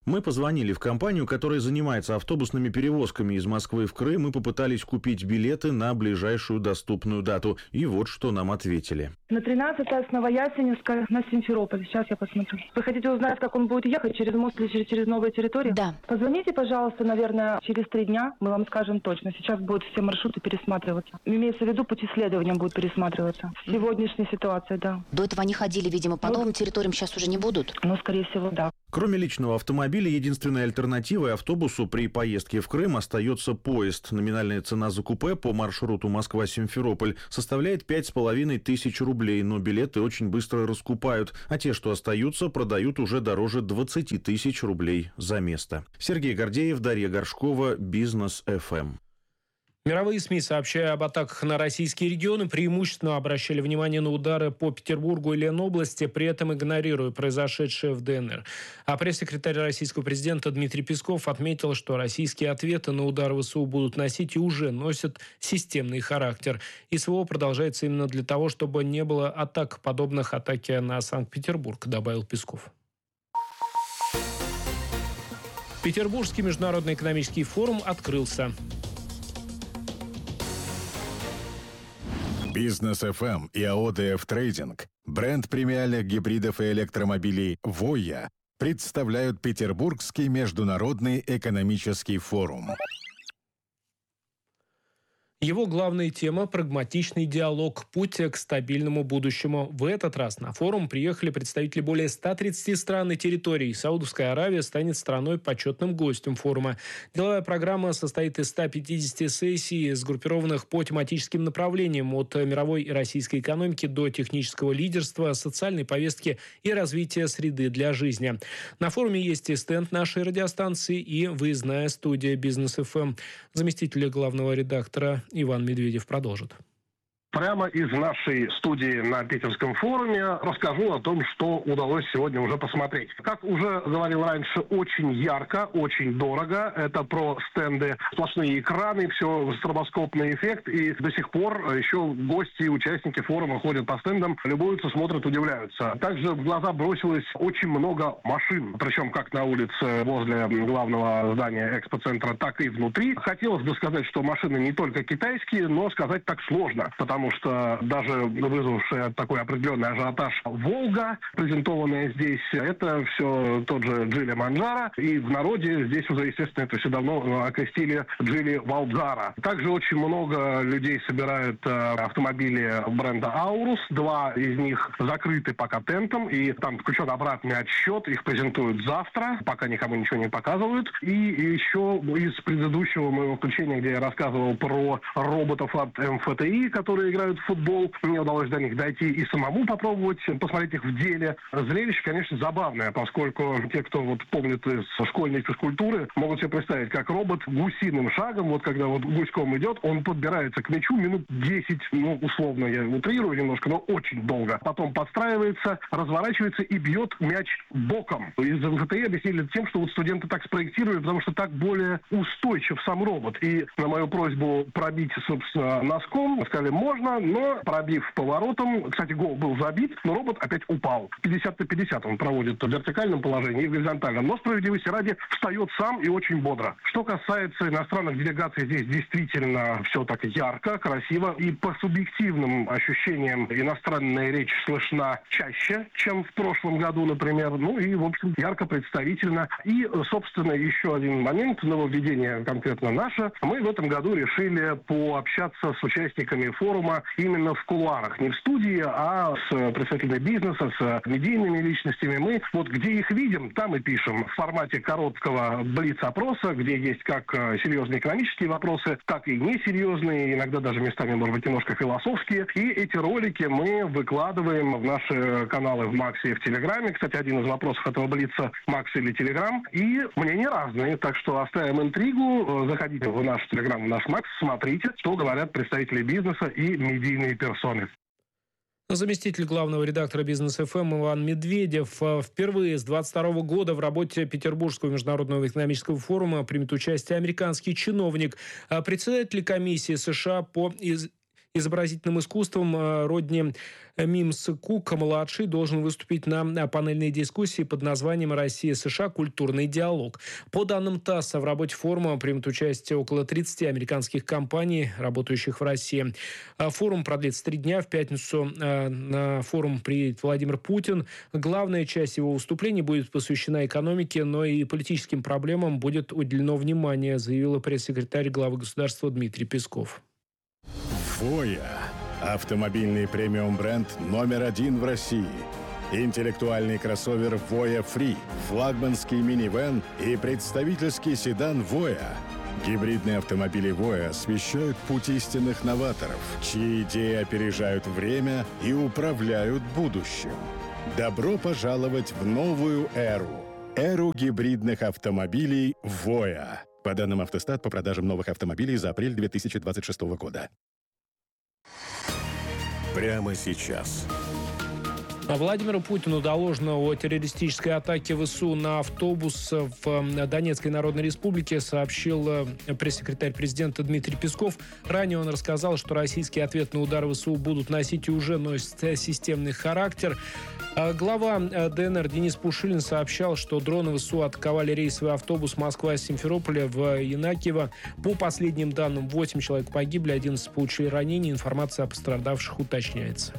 Мы позвонили в компанию, которая занимается автобусными перевозками из Москвы в Крым, и попытались купить билеты на ближайшую доступную дату. И вот что нам ответили. На тринадцатое с Новоясеневска на Симферополь. Сейчас я посмотрю. Вы хотите узнать, как он будет ехать? Через мост или через, через новые территории? Да. Позвоните, пожалуйста, наверное, через три дня. Мы вам скажем точно. Сейчас будут все маршруты пересматриваться. Имеется в виду, пути следования будут пересматриваться. В сегодняшней ситуации, да. До этого они ходили, видимо, по Ну, новым территориям, сейчас уже не будут. Ну, скорее всего, да. Кроме личного автомобиля, единственной альтернативой автобусу при поездке в Крым остается поезд. Номинальная цена за купе по маршруту Москва-Симферополь составляет пять с половиной тысяч рублей, но билеты очень быстро раскупают, а те, что остаются, продают уже дороже двадцати тысяч рублей за место. Сергей Гордеев, Дарья Горшкова, Бизнес эф эм. Мировые СМИ, сообщая об атаках на российские регионы, преимущественно обращали внимание на удары по Петербургу и Ленобласти, при этом игнорируя произошедшее в дэ эн эр. А пресс-секретарь российского президента Дмитрий Песков отметил, что российские ответы на удары вэ эс у будут носить и уже носят системный характер. И эс вэ о продолжается именно для того, чтобы не было атак, подобных атаке на Санкт-Петербург, добавил Песков. Петербургский международный экономический форум открылся. Бизнес эф эм и АО дэ эф Трейдинг, бренд премиальных гибридов и электромобилей «Воя», представляют Петербургский международный экономический форум. Его главная тема – прагматичный диалог, путь к стабильному будущему. В этот раз на форум приехали представители более ста тридцати стран и территорий. Саудовская Аравия станет страной почетным гостем форума. Деловая программа состоит из ста пятидесяти сессий, сгруппированных по тематическим направлениям от мировой и российской экономики до технического лидерства, социальной повестки и развития среды для жизни. На форуме есть и стенд нашей радиостанции, и выездная студия Бизнес эф эм. Заместитель главного редактора Иван Медведев продолжит. Прямо из нашей студии на Питерском форуме расскажу о том, что удалось сегодня уже посмотреть. Как уже говорил раньше, очень ярко, очень дорого. Это про стенды, сплошные экраны, все стробоскопный эффект. И до сих пор еще гости и участники форума ходят по стендам, любуются, смотрят, удивляются. Также в глаза бросилось очень много машин. Причем как на улице возле главного здания экспоцентра, так и внутри. Хотелось бы сказать, что машины не только китайские, но сказать так сложно. Потому Потому что даже вызвавшая такой определенный ажиотаж «Волга», презентованная здесь, это все тот же Джили Манджаро. И в народе здесь уже, естественно, это все давно окрестили Джили Валдзара. Также очень много людей собирают автомобили бренда Аурус. Два из них закрыты пока тентом, и там включен обратный отсчет. Их презентуют завтра, пока никому ничего не показывают. И еще из предыдущего моего включения, где я рассказывал про роботов от эм эф тэ и, которые играют в футбол. Мне удалось до них дойти и самому попробовать посмотреть их в деле. Зрелище, конечно, забавное, поскольку те, кто вот помнит из школьной физкультуры, могут себе представить, как робот гусиным шагом, вот когда вот гуськом идет, он подбирается к мячу минут десять, ну, условно, я утрирую немножко, но очень долго. Потом подстраивается, разворачивается и бьет мяч боком. Из эм эф тэ и объяснили тем, что вот студенты так спроектировали, потому что так более устойчив сам робот. И на мою просьбу пробить, собственно, носком, сказали, можно, но пробив поворотом, кстати, гол был забит, но робот опять упал. пятьдесят на пятьдесят он проводит в вертикальном положении и в горизонтальном. Но справедливости ради встает сам и очень бодро. Что касается иностранных делегаций, здесь действительно все так ярко, красиво. И по субъективным ощущениям иностранная речь слышна чаще, чем в прошлом году, например. Ну и, в общем, ярко, представительно. И, собственно, еще один момент, нововведение конкретно наше. Мы в этом году решили пообщаться с участниками форума именно в кулуарах. Не в студии, а с представителями бизнеса, с медийными личностями. Мы вот где их видим, там и пишем. В формате короткого блиц-опроса, где есть как серьезные экономические вопросы, так и несерьезные, иногда даже местами, может быть, немножко философские. И эти ролики мы выкладываем в наши каналы в Максе и в Телеграме. Кстати, один из вопросов этого блица — Макс или Телеграм. И мнения разные, так что оставим интригу. Заходите в наш Телеграм, в наш Макс, смотрите, что говорят представители бизнеса и медийные персоны. Заместитель главного редактора Бизнес эф эм Иван Медведев. Впервые с двадцать второго года в работе Петербургского международного экономического форума примет участие американский чиновник. Председатель комиссии США по из... изобразительным искусством Родни Мимс-Кук-младший должен выступить на панельной дискуссии под названием «Россия-США. Культурный диалог». По данным ТАСС, в работе форума примут участие около тридцати американских компаний, работающих в России. Форум продлится три дня. В пятницу на форум приедет Владимир Путин. Главная часть его выступлений будет посвящена экономике, но и политическим проблемам будет уделено внимание, заявила пресс-секретарь главы государства Дмитрий Песков. Воя. Автомобильный премиум-бренд номер один в России. Интеллектуальный кроссовер Voya Free, флагманский минивэн и представительский седан Voya. Гибридные автомобили Voya освещают путь истинных новаторов, чьи идеи опережают время и управляют будущим. Добро пожаловать в новую эру. Эру гибридных автомобилей Voya. По данным Автостат, по продажам новых автомобилей за апрель две тысячи двадцать шестого года. Прямо сейчас. Владимиру Путину доложено о террористической атаке ВСУ на автобус в Донецкой Народной Республике, сообщил пресс-секретарь президента Дмитрий Песков. Ранее он рассказал, что российские ответные удары ВСУ будут носить и уже носят системный характер. Глава ДНР Денис Пушилин сообщал, что дроны ВСУ атаковали рейсовый автобус Москва-Симферополя в Янакиево. По последним данным, восемь человек погибли, одиннадцать получили ранения. Информация о пострадавших уточняется.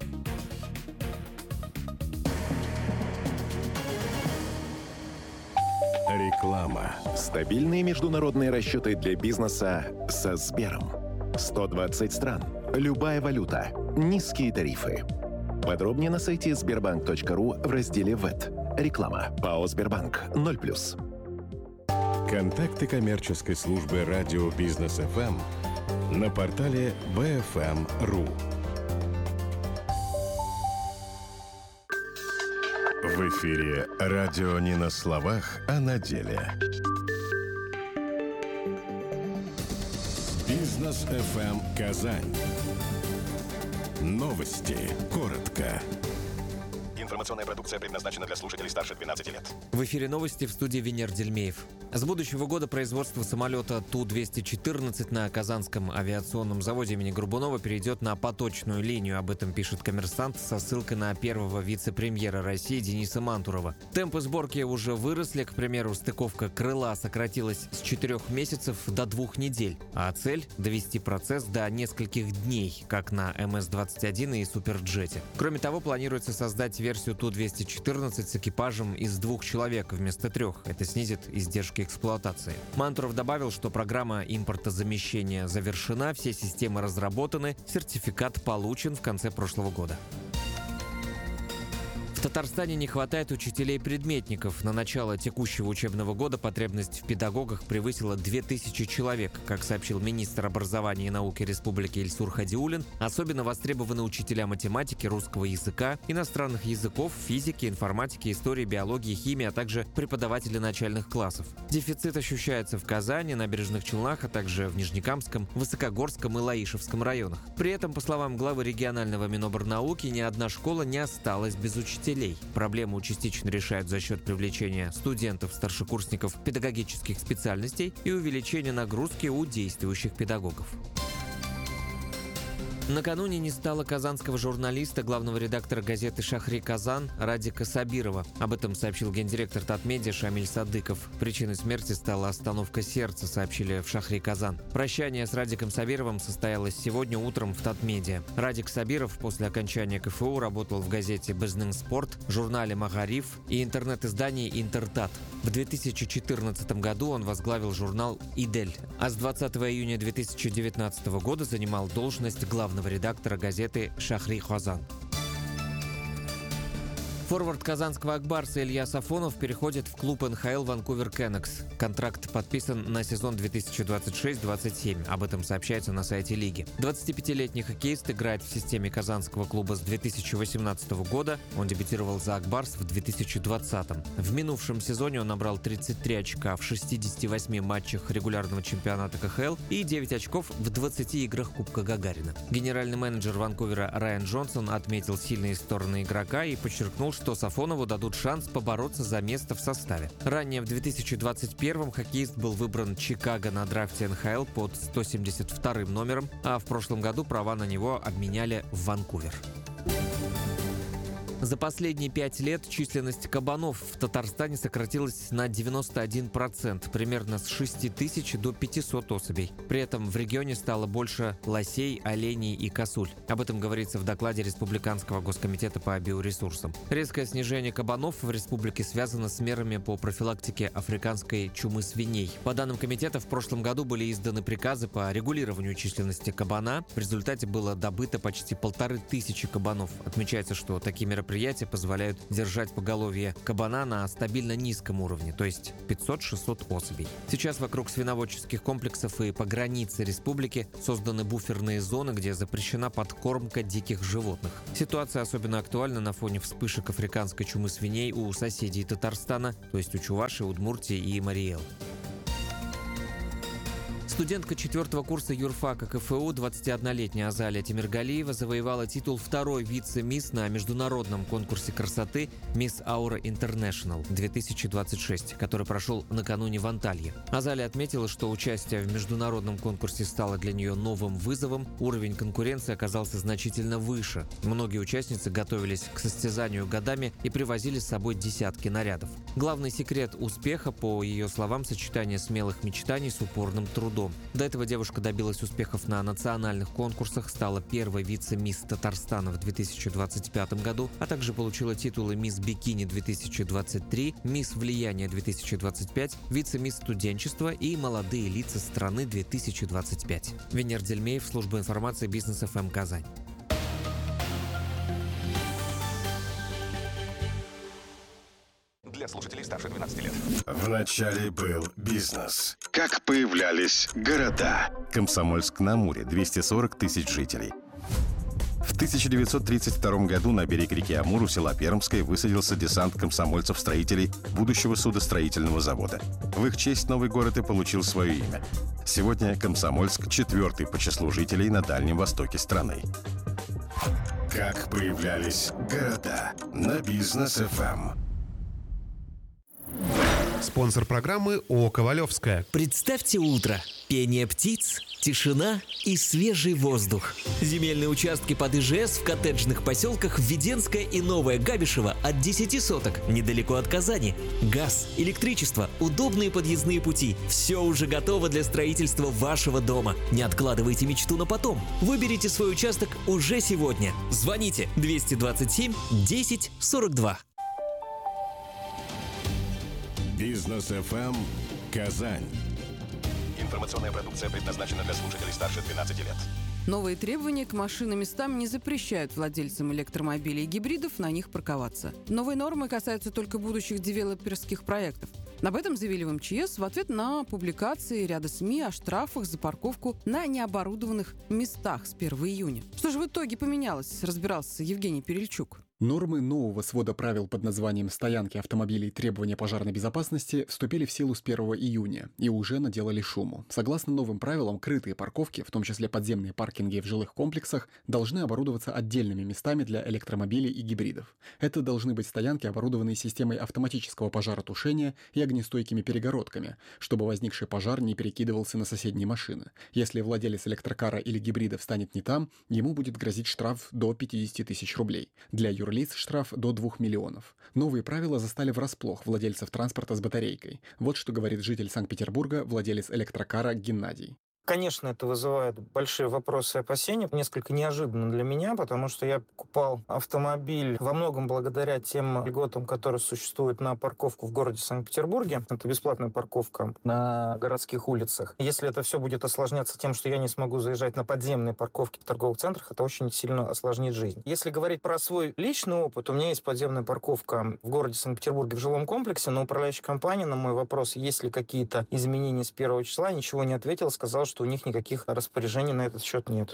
Реклама. Стабильные международные расчеты для бизнеса со Сбером. сто двадцать стран. Любая валюта. Низкие тарифы. Подробнее на сайте сбербанк точка ру в разделе ВЭТ. Реклама. ПАО «Сбербанк». ноль плюс. Контакты коммерческой службы радио Бизнес эф эм на портале би эф эм точка ру. В эфире радио не на словах, а на деле. Бизнес эф эм Казань. Новости. Коротко. Информационная продукция предназначена для слушателей старше двенадцати лет. В эфире новости, в студии Венер Дельмеев. С будущего года производство самолета Ту двести четырнадцать на Казанском авиационном заводе имени Горбунова перейдет на поточную линию. Об этом пишет «Коммерсант» со ссылкой на первого вице-премьера России Дениса Мантурова. Темпы сборки уже выросли. К примеру, стыковка крыла сократилась с четырех месяцев до двух недель. А цель – довести процесс до нескольких дней, как на эм эс двадцать один и Суперджете. Кроме того, планируется создать версию Ту двести четырнадцать с экипажем из двух человек вместо трех. Это снизит издержки эксплуатации. Мантуров добавил, что программа импортозамещения завершена, все системы разработаны, сертификат получен в конце прошлого года. В Татарстане не хватает учителей-предметников. На начало текущего учебного года потребность в педагогах превысила две тысячи человек. Как сообщил министр образования и науки Республики Ильсур Хадиуллин, особенно востребованы учителя математики, русского языка, иностранных языков, физики, информатики, истории, биологии, химии, а также преподаватели начальных классов. Дефицит ощущается в Казани, Набережных Челнах, а также в Нижнекамском, Высокогорском и Лаишевском районах. При этом, по словам главы регионального Минобрнауки, ни одна школа не осталась без учителей. Проблему частично решают за счет привлечения студентов-старшекурсников педагогических специальностей и увеличения нагрузки у действующих педагогов. Накануне не стало казанского журналиста, главного редактора газеты «Шахри Казан» Радика Сабирова. Об этом сообщил гендиректор Татмедиа Шамиль Садыков. Причиной смерти стала остановка сердца, сообщили в «Шахри Казан». Прощание с Радиком Сабировым состоялось сегодня утром в Татмедиа. Радик Сабиров после окончания ка эф у работал в газете «Безнын Спорт», журнале «Магариф» и интернет-издании «Интертат». В две тысячи четырнадцатом году он возглавил журнал «Идель», а с двадцатого июня две тысячи девятнадцатого года занимал должность главного редактора газеты «Шахри Казан». Форвард казанского «Акбарса» Илья Сафонов переходит в клуб эн ха эл Ванкувер Кеннекс. Контракт подписан на сезон две тысячи двадцать шесть двадцать семь. Об этом сообщается на сайте лиги. двадцатипятилетний хоккеист играет в системе казанского клуба с две тысячи восемнадцатого года. Он дебютировал за «Акбарс» в две тысячи двадцатом. В минувшем сезоне он набрал тридцать три очка в шестидесяти восьми матчах регулярного чемпионата ка ха эл и девять очков в двадцати играх Кубка Гагарина. Генеральный менеджер Ванкувера Райан Джонсон отметил сильные стороны игрока и подчеркнул, что Сафонову дадут шанс побороться за место в составе. Ранее в две тысячи двадцать первом хоккеист был выбран Чикаго на драфте эн ха эл под сто семьдесят вторым номером, а в прошлом году права на него обменяли в Ванкувер. За последние пять лет численность кабанов в Татарстане сократилась на девяносто один процент, примерно с шести тысяч до пятисот особей. При этом в регионе стало больше лосей, оленей и косуль. Об этом говорится в докладе Республиканского госкомитета по биоресурсам. Резкое снижение кабанов в республике связано с мерами по профилактике африканской чумы свиней. По данным комитета, в прошлом году были изданы приказы по регулированию численности кабана. В результате было добыто почти полторы тысячи кабанов. Отмечается, что такие мероприятия Предприятия позволяют держать поголовье кабана на стабильно низком уровне, то есть пятьсот-шестьсот особей. Сейчас вокруг свиноводческих комплексов и по границе республики созданы буферные зоны, где запрещена подкормка диких животных. Ситуация особенно актуальна на фоне вспышек африканской чумы свиней у соседей Татарстана, то есть у Чувашии, Удмуртии и Марий-Эл. Студентка четвертого курса юрфака ка эф у, двадцатиоднолетняя Азалия Тимиргалиева, завоевала титул второй вице-мисс на международном конкурсе красоты «Мисс Аура Интернешнл» две тысячи двадцать шесть, который прошел накануне в Анталье. Азалия отметила, что участие в международном конкурсе стало для нее новым вызовом, уровень конкуренции оказался значительно выше. Многие участницы готовились к состязанию годами и привозили с собой десятки нарядов. Главный секрет успеха, по ее словам, сочетание смелых мечтаний с упорным трудом. До этого девушка добилась успехов на национальных конкурсах, стала первой вице-мисс Татарстана в две тысячи двадцать пятом году, а также получила титулы «Мисс Бикини» две тысячи двадцать три, «Мисс Влияние» две тысячи двадцать пять, вице-мисс Студенчества и «Молодые лица страны» две тысячи двадцать пять. Венер Дельмеев, служба информации Бизнес эф эм Казань. Для слушателей старше двенадцати лет. Вначале был бизнес. Как появлялись города. Комсомольск-на-Амуре, двести сорок тысяч жителей. В тысяча девятьсот тридцать втором году на берег реки Амур у села Пермское высадился десант комсомольцев-строителей будущего судостроительного завода. В их честь новый город и получил свое имя. Сегодня Комсомольск четвертый по числу жителей на Дальнем Востоке страны. Как появлялись города на Бизнес эф эм. Спонсор программы ООО «Ковалевская». Представьте утро. Пение птиц, тишина и свежий воздух. Земельные участки под и жэ эс в коттеджных поселках Введенское и Новое Габишево от десяти соток, недалеко от Казани. Газ, электричество, удобные подъездные пути. Все уже готово для строительства вашего дома. Не откладывайте мечту на потом. Выберите свой участок уже сегодня. Звоните двести двадцать семь десять сорок два. Бизнес эф эм Казань. Информационная продукция предназначена для слушателей старше двенадцати лет. Новые требования к машинам-местам не запрещают владельцам электромобилей и гибридов на них парковаться. Новые нормы касаются только будущих девелоперских проектов. Об этом заявили в эм че эс в ответ на публикации ряда СМИ о штрафах за парковку на необорудованных местах с первого июня. Что же в итоге поменялось, разбирался Евгений Перельчук. Нормы нового свода правил под названием «Стоянки автомобилей и требования пожарной безопасности» вступили в силу с первого июня и уже наделали шуму. Согласно новым правилам, крытые парковки, в том числе подземные паркинги в жилых комплексах, должны оборудоваться отдельными местами для электромобилей и гибридов. Это должны быть стоянки, оборудованные системой автоматического пожаротушения и огнестойкими перегородками, чтобы возникший пожар не перекидывался на соседние машины. Если владелец электрокара или гибрида встанет не там, ему будет грозить штраф до пятьдесят тысяч рублей. Для юрлиц лиц штраф до двух миллионов. Новые правила застали врасплох владельцев транспорта с батарейкой. Вот что говорит житель Санкт-Петербурга, владелец электрокара Геннадий. Конечно, это вызывает большие вопросы и опасения. Несколько неожиданно для меня, потому что я покупал автомобиль во многом благодаря тем льготам, которые существуют на парковку в городе Санкт-Петербурге. Это бесплатная парковка на городских улицах. Если это все будет осложняться тем, что я не смогу заезжать на подземные парковки в торговых центрах, это очень сильно осложнит жизнь. Если говорить про свой личный опыт, у меня есть подземная парковка в городе Санкт-Петербурге в жилом комплексе, но управляющая компания на мой вопрос, есть ли какие-то изменения с первого числа, ничего не ответила, сказала, что у них никаких распоряжений на этот счет нет.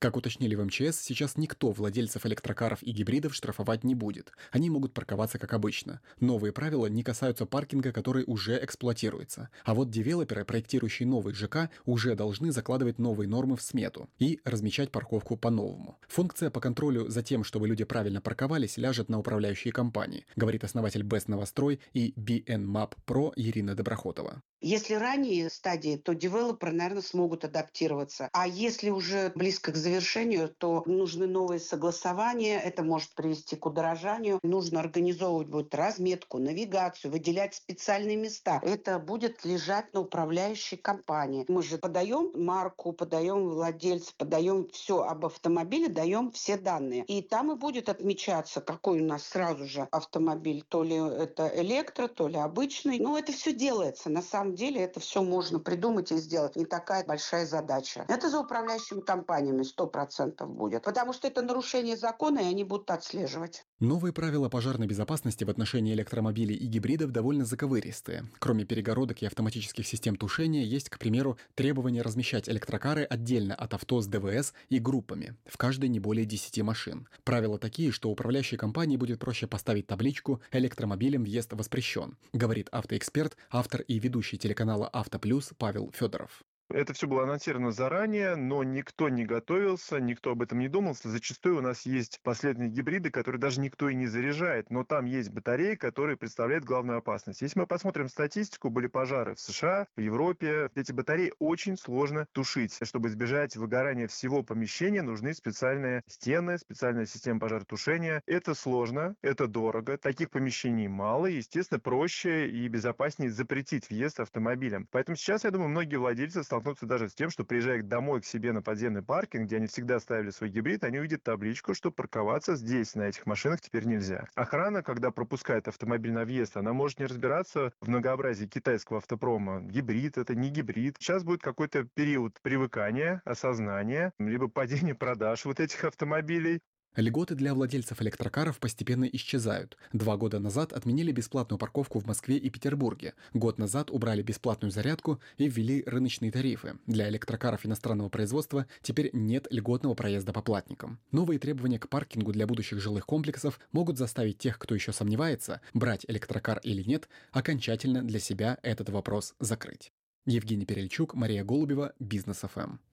Как уточнили в эм че эс, сейчас никто владельцев электрокаров и гибридов штрафовать не будет. Они могут парковаться как обычно. Новые правила не касаются паркинга, который уже эксплуатируется. А вот девелоперы, проектирующие новый ЖК, уже должны закладывать новые нормы в смету и размещать парковку по-новому. Функция по контролю за тем, чтобы люди правильно парковались, ляжет на управляющие компании, говорит основатель Best Новострой и би эн мап про Ирина Доброхотова. Если ранние стадии, то девелоперы, наверное, смогут адаптироваться. А если уже близко к завершению, то нужны новые согласования. Это может привести к удорожанию. Нужно организовывать будет разметку, навигацию, выделять специальные места. Это будет лежать на управляющей компании. Мы же подаем марку, подаем владельца, подаем все об автомобиле, даем все данные. И там и будет отмечаться, какой у нас сразу же автомобиль. То ли это электро, то ли обычный. Но это все делается. На самом деле это все можно придумать и сделать. Не такая большая задача. Это за управляющими компаниями сто процентов будет. Потому что это нарушение закона, и они будут отслеживать. Новые правила пожарной безопасности в отношении электромобилей и гибридов довольно заковыристые. Кроме перегородок и автоматических систем тушения, есть, к примеру, требование размещать электрокары отдельно от авто с дэ вэ эс и группами, в каждой не более десяти машин. Правила такие, что управляющей компании будет проще поставить табличку «Электромобилем въезд воспрещен», говорит автоэксперт, автор и ведущий телеканала «Авто Плюс» Павел Федоров. Это все было анонсировано заранее, но никто не готовился, никто об этом не думал. Зачастую у нас есть последние гибриды, которые даже никто и не заряжает, но там есть батареи, которые представляют главную опасность. Если мы посмотрим статистику, были пожары в США, в Европе. Эти батареи очень сложно тушить. Чтобы избежать выгорания всего помещения, нужны специальные стены, специальная система пожаротушения. Это сложно, это дорого, таких помещений мало, и, естественно, проще и безопаснее запретить въезд автомобилям. Поэтому сейчас, я думаю, многие владельцы столкнутся даже с тем, что приезжая домой к себе на подземный паркинг, где они всегда ставили свой гибрид, они увидят табличку, что парковаться здесь, на этих машинах, теперь нельзя. Охрана, когда пропускает автомобиль на въезд, она может не разбираться в многообразии китайского автопрома. Гибрид это, не гибрид. Сейчас будет какой-то период привыкания, осознания, либо падения продаж вот этих автомобилей. Льготы для владельцев электрокаров постепенно исчезают. Два года назад отменили бесплатную парковку в Москве и Петербурге. Год назад убрали бесплатную зарядку и ввели рыночные тарифы. Для электрокаров иностранного производства теперь нет льготного проезда по платникам. Новые требования к паркингу для будущих жилых комплексов могут заставить тех, кто еще сомневается, брать электрокар или нет, окончательно для себя этот вопрос закрыть. Евгений Перельчук, Мария Голубева, Бизнес эф эм.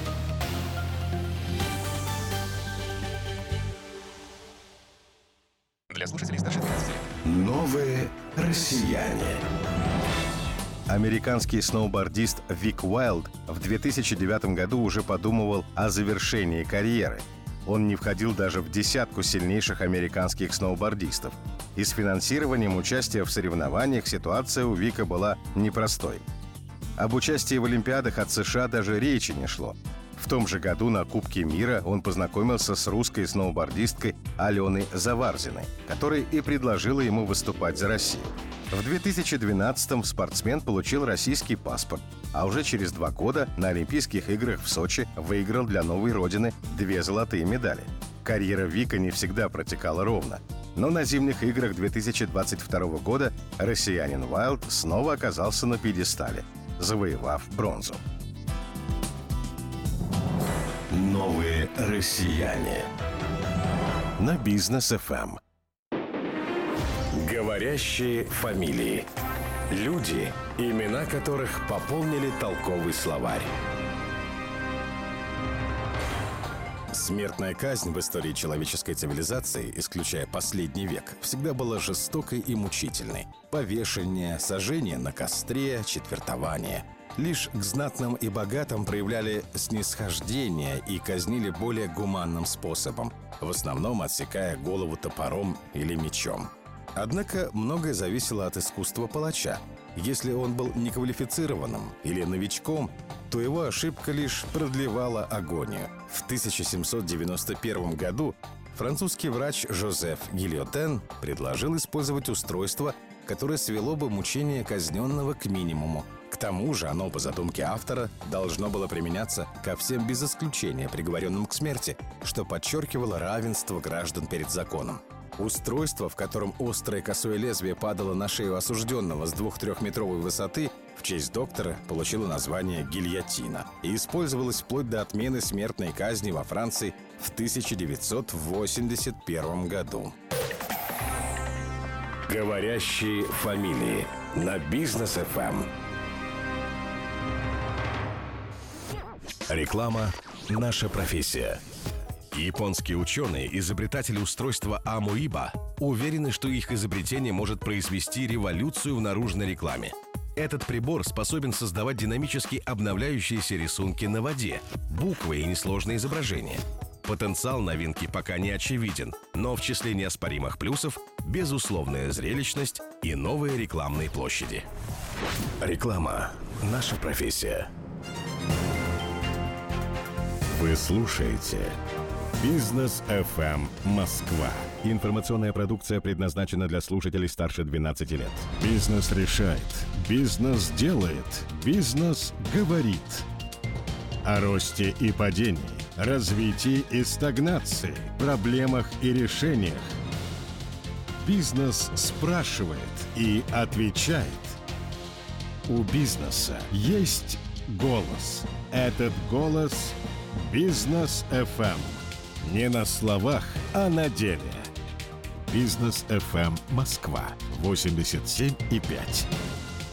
Для слушателей старше двенадцати лет. Новые россияне. Американский сноубордист Вик Уайлд в две тысячи девятом году уже подумывал о завершении карьеры. Он не входил даже в десятку сильнейших американских сноубордистов. И с финансированием участия в соревнованиях ситуация у Вика была непростой. Об участии в Олимпиадах от США даже речи не шло. В том же году на Кубке мира он познакомился с русской сноубордисткой Аленой Заварзиной, которая и предложила ему выступать за Россию. В две тысячи двенадцатом спортсмен получил российский паспорт, а уже через два года на Олимпийских играх в Сочи выиграл для новой родины две золотые медали. Карьера Вика не всегда протекала ровно, но на зимних играх две тысячи двадцать второго года россиянин Уайлд снова оказался на пьедестале, завоевав бронзу. Новые россияне на Бизнес эф эм. Говорящие фамилии. Люди, имена которых пополнили толковый словарь. Смертная казнь в истории человеческой цивилизации, исключая последний век, всегда была жестокой и мучительной. Повешение, сожжение на костре, четвертование. Лишь к знатным и богатым проявляли снисхождение и казнили более гуманным способом, в основном отсекая голову топором или мечом. Однако многое зависело от искусства палача. Если он был неквалифицированным или новичком, то его ошибка лишь продлевала агонию. В тысяча семьсот девяносто первом году французский врач Жозеф Гильотен предложил использовать устройство, которое свело бы мучение казненного к минимуму. К тому же оно, по задумке автора, должно было применяться ко всем без исключения приговоренным к смерти, что подчеркивало равенство граждан перед законом. Устройство, в котором острое косое лезвие падало на шею осужденного с двух-трехметровой высоты, в честь доктора получила название гильотина и использовалась вплоть до отмены смертной казни во Франции в тысяча девятьсот восемьдесят первом году. Говорящие фамилии на Бизнес эф эм. Реклама «Наша профессия». Японские ученые, изобретатели устройства Амуиба, уверены, что их изобретение может произвести революцию в наружной рекламе. Этот прибор способен создавать динамически обновляющиеся рисунки на воде, буквы и несложные изображения. Потенциал новинки пока не очевиден, но в числе неоспоримых плюсов – безусловная зрелищность и новые рекламные площади. Реклама «Наша профессия». Вы слушаете Бизнес эф эм Москва. Информационная продукция предназначена для слушателей старше двенадцати лет. Бизнес решает. Бизнес делает. Бизнес говорит. О росте и падении, развитии и стагнации, проблемах и решениях. Бизнес спрашивает и отвечает. У бизнеса есть голос. Этот голос – Бизнес эф эм. Не на словах, а на деле. Бизнес эф эм Москва восемьдесят семь и пять.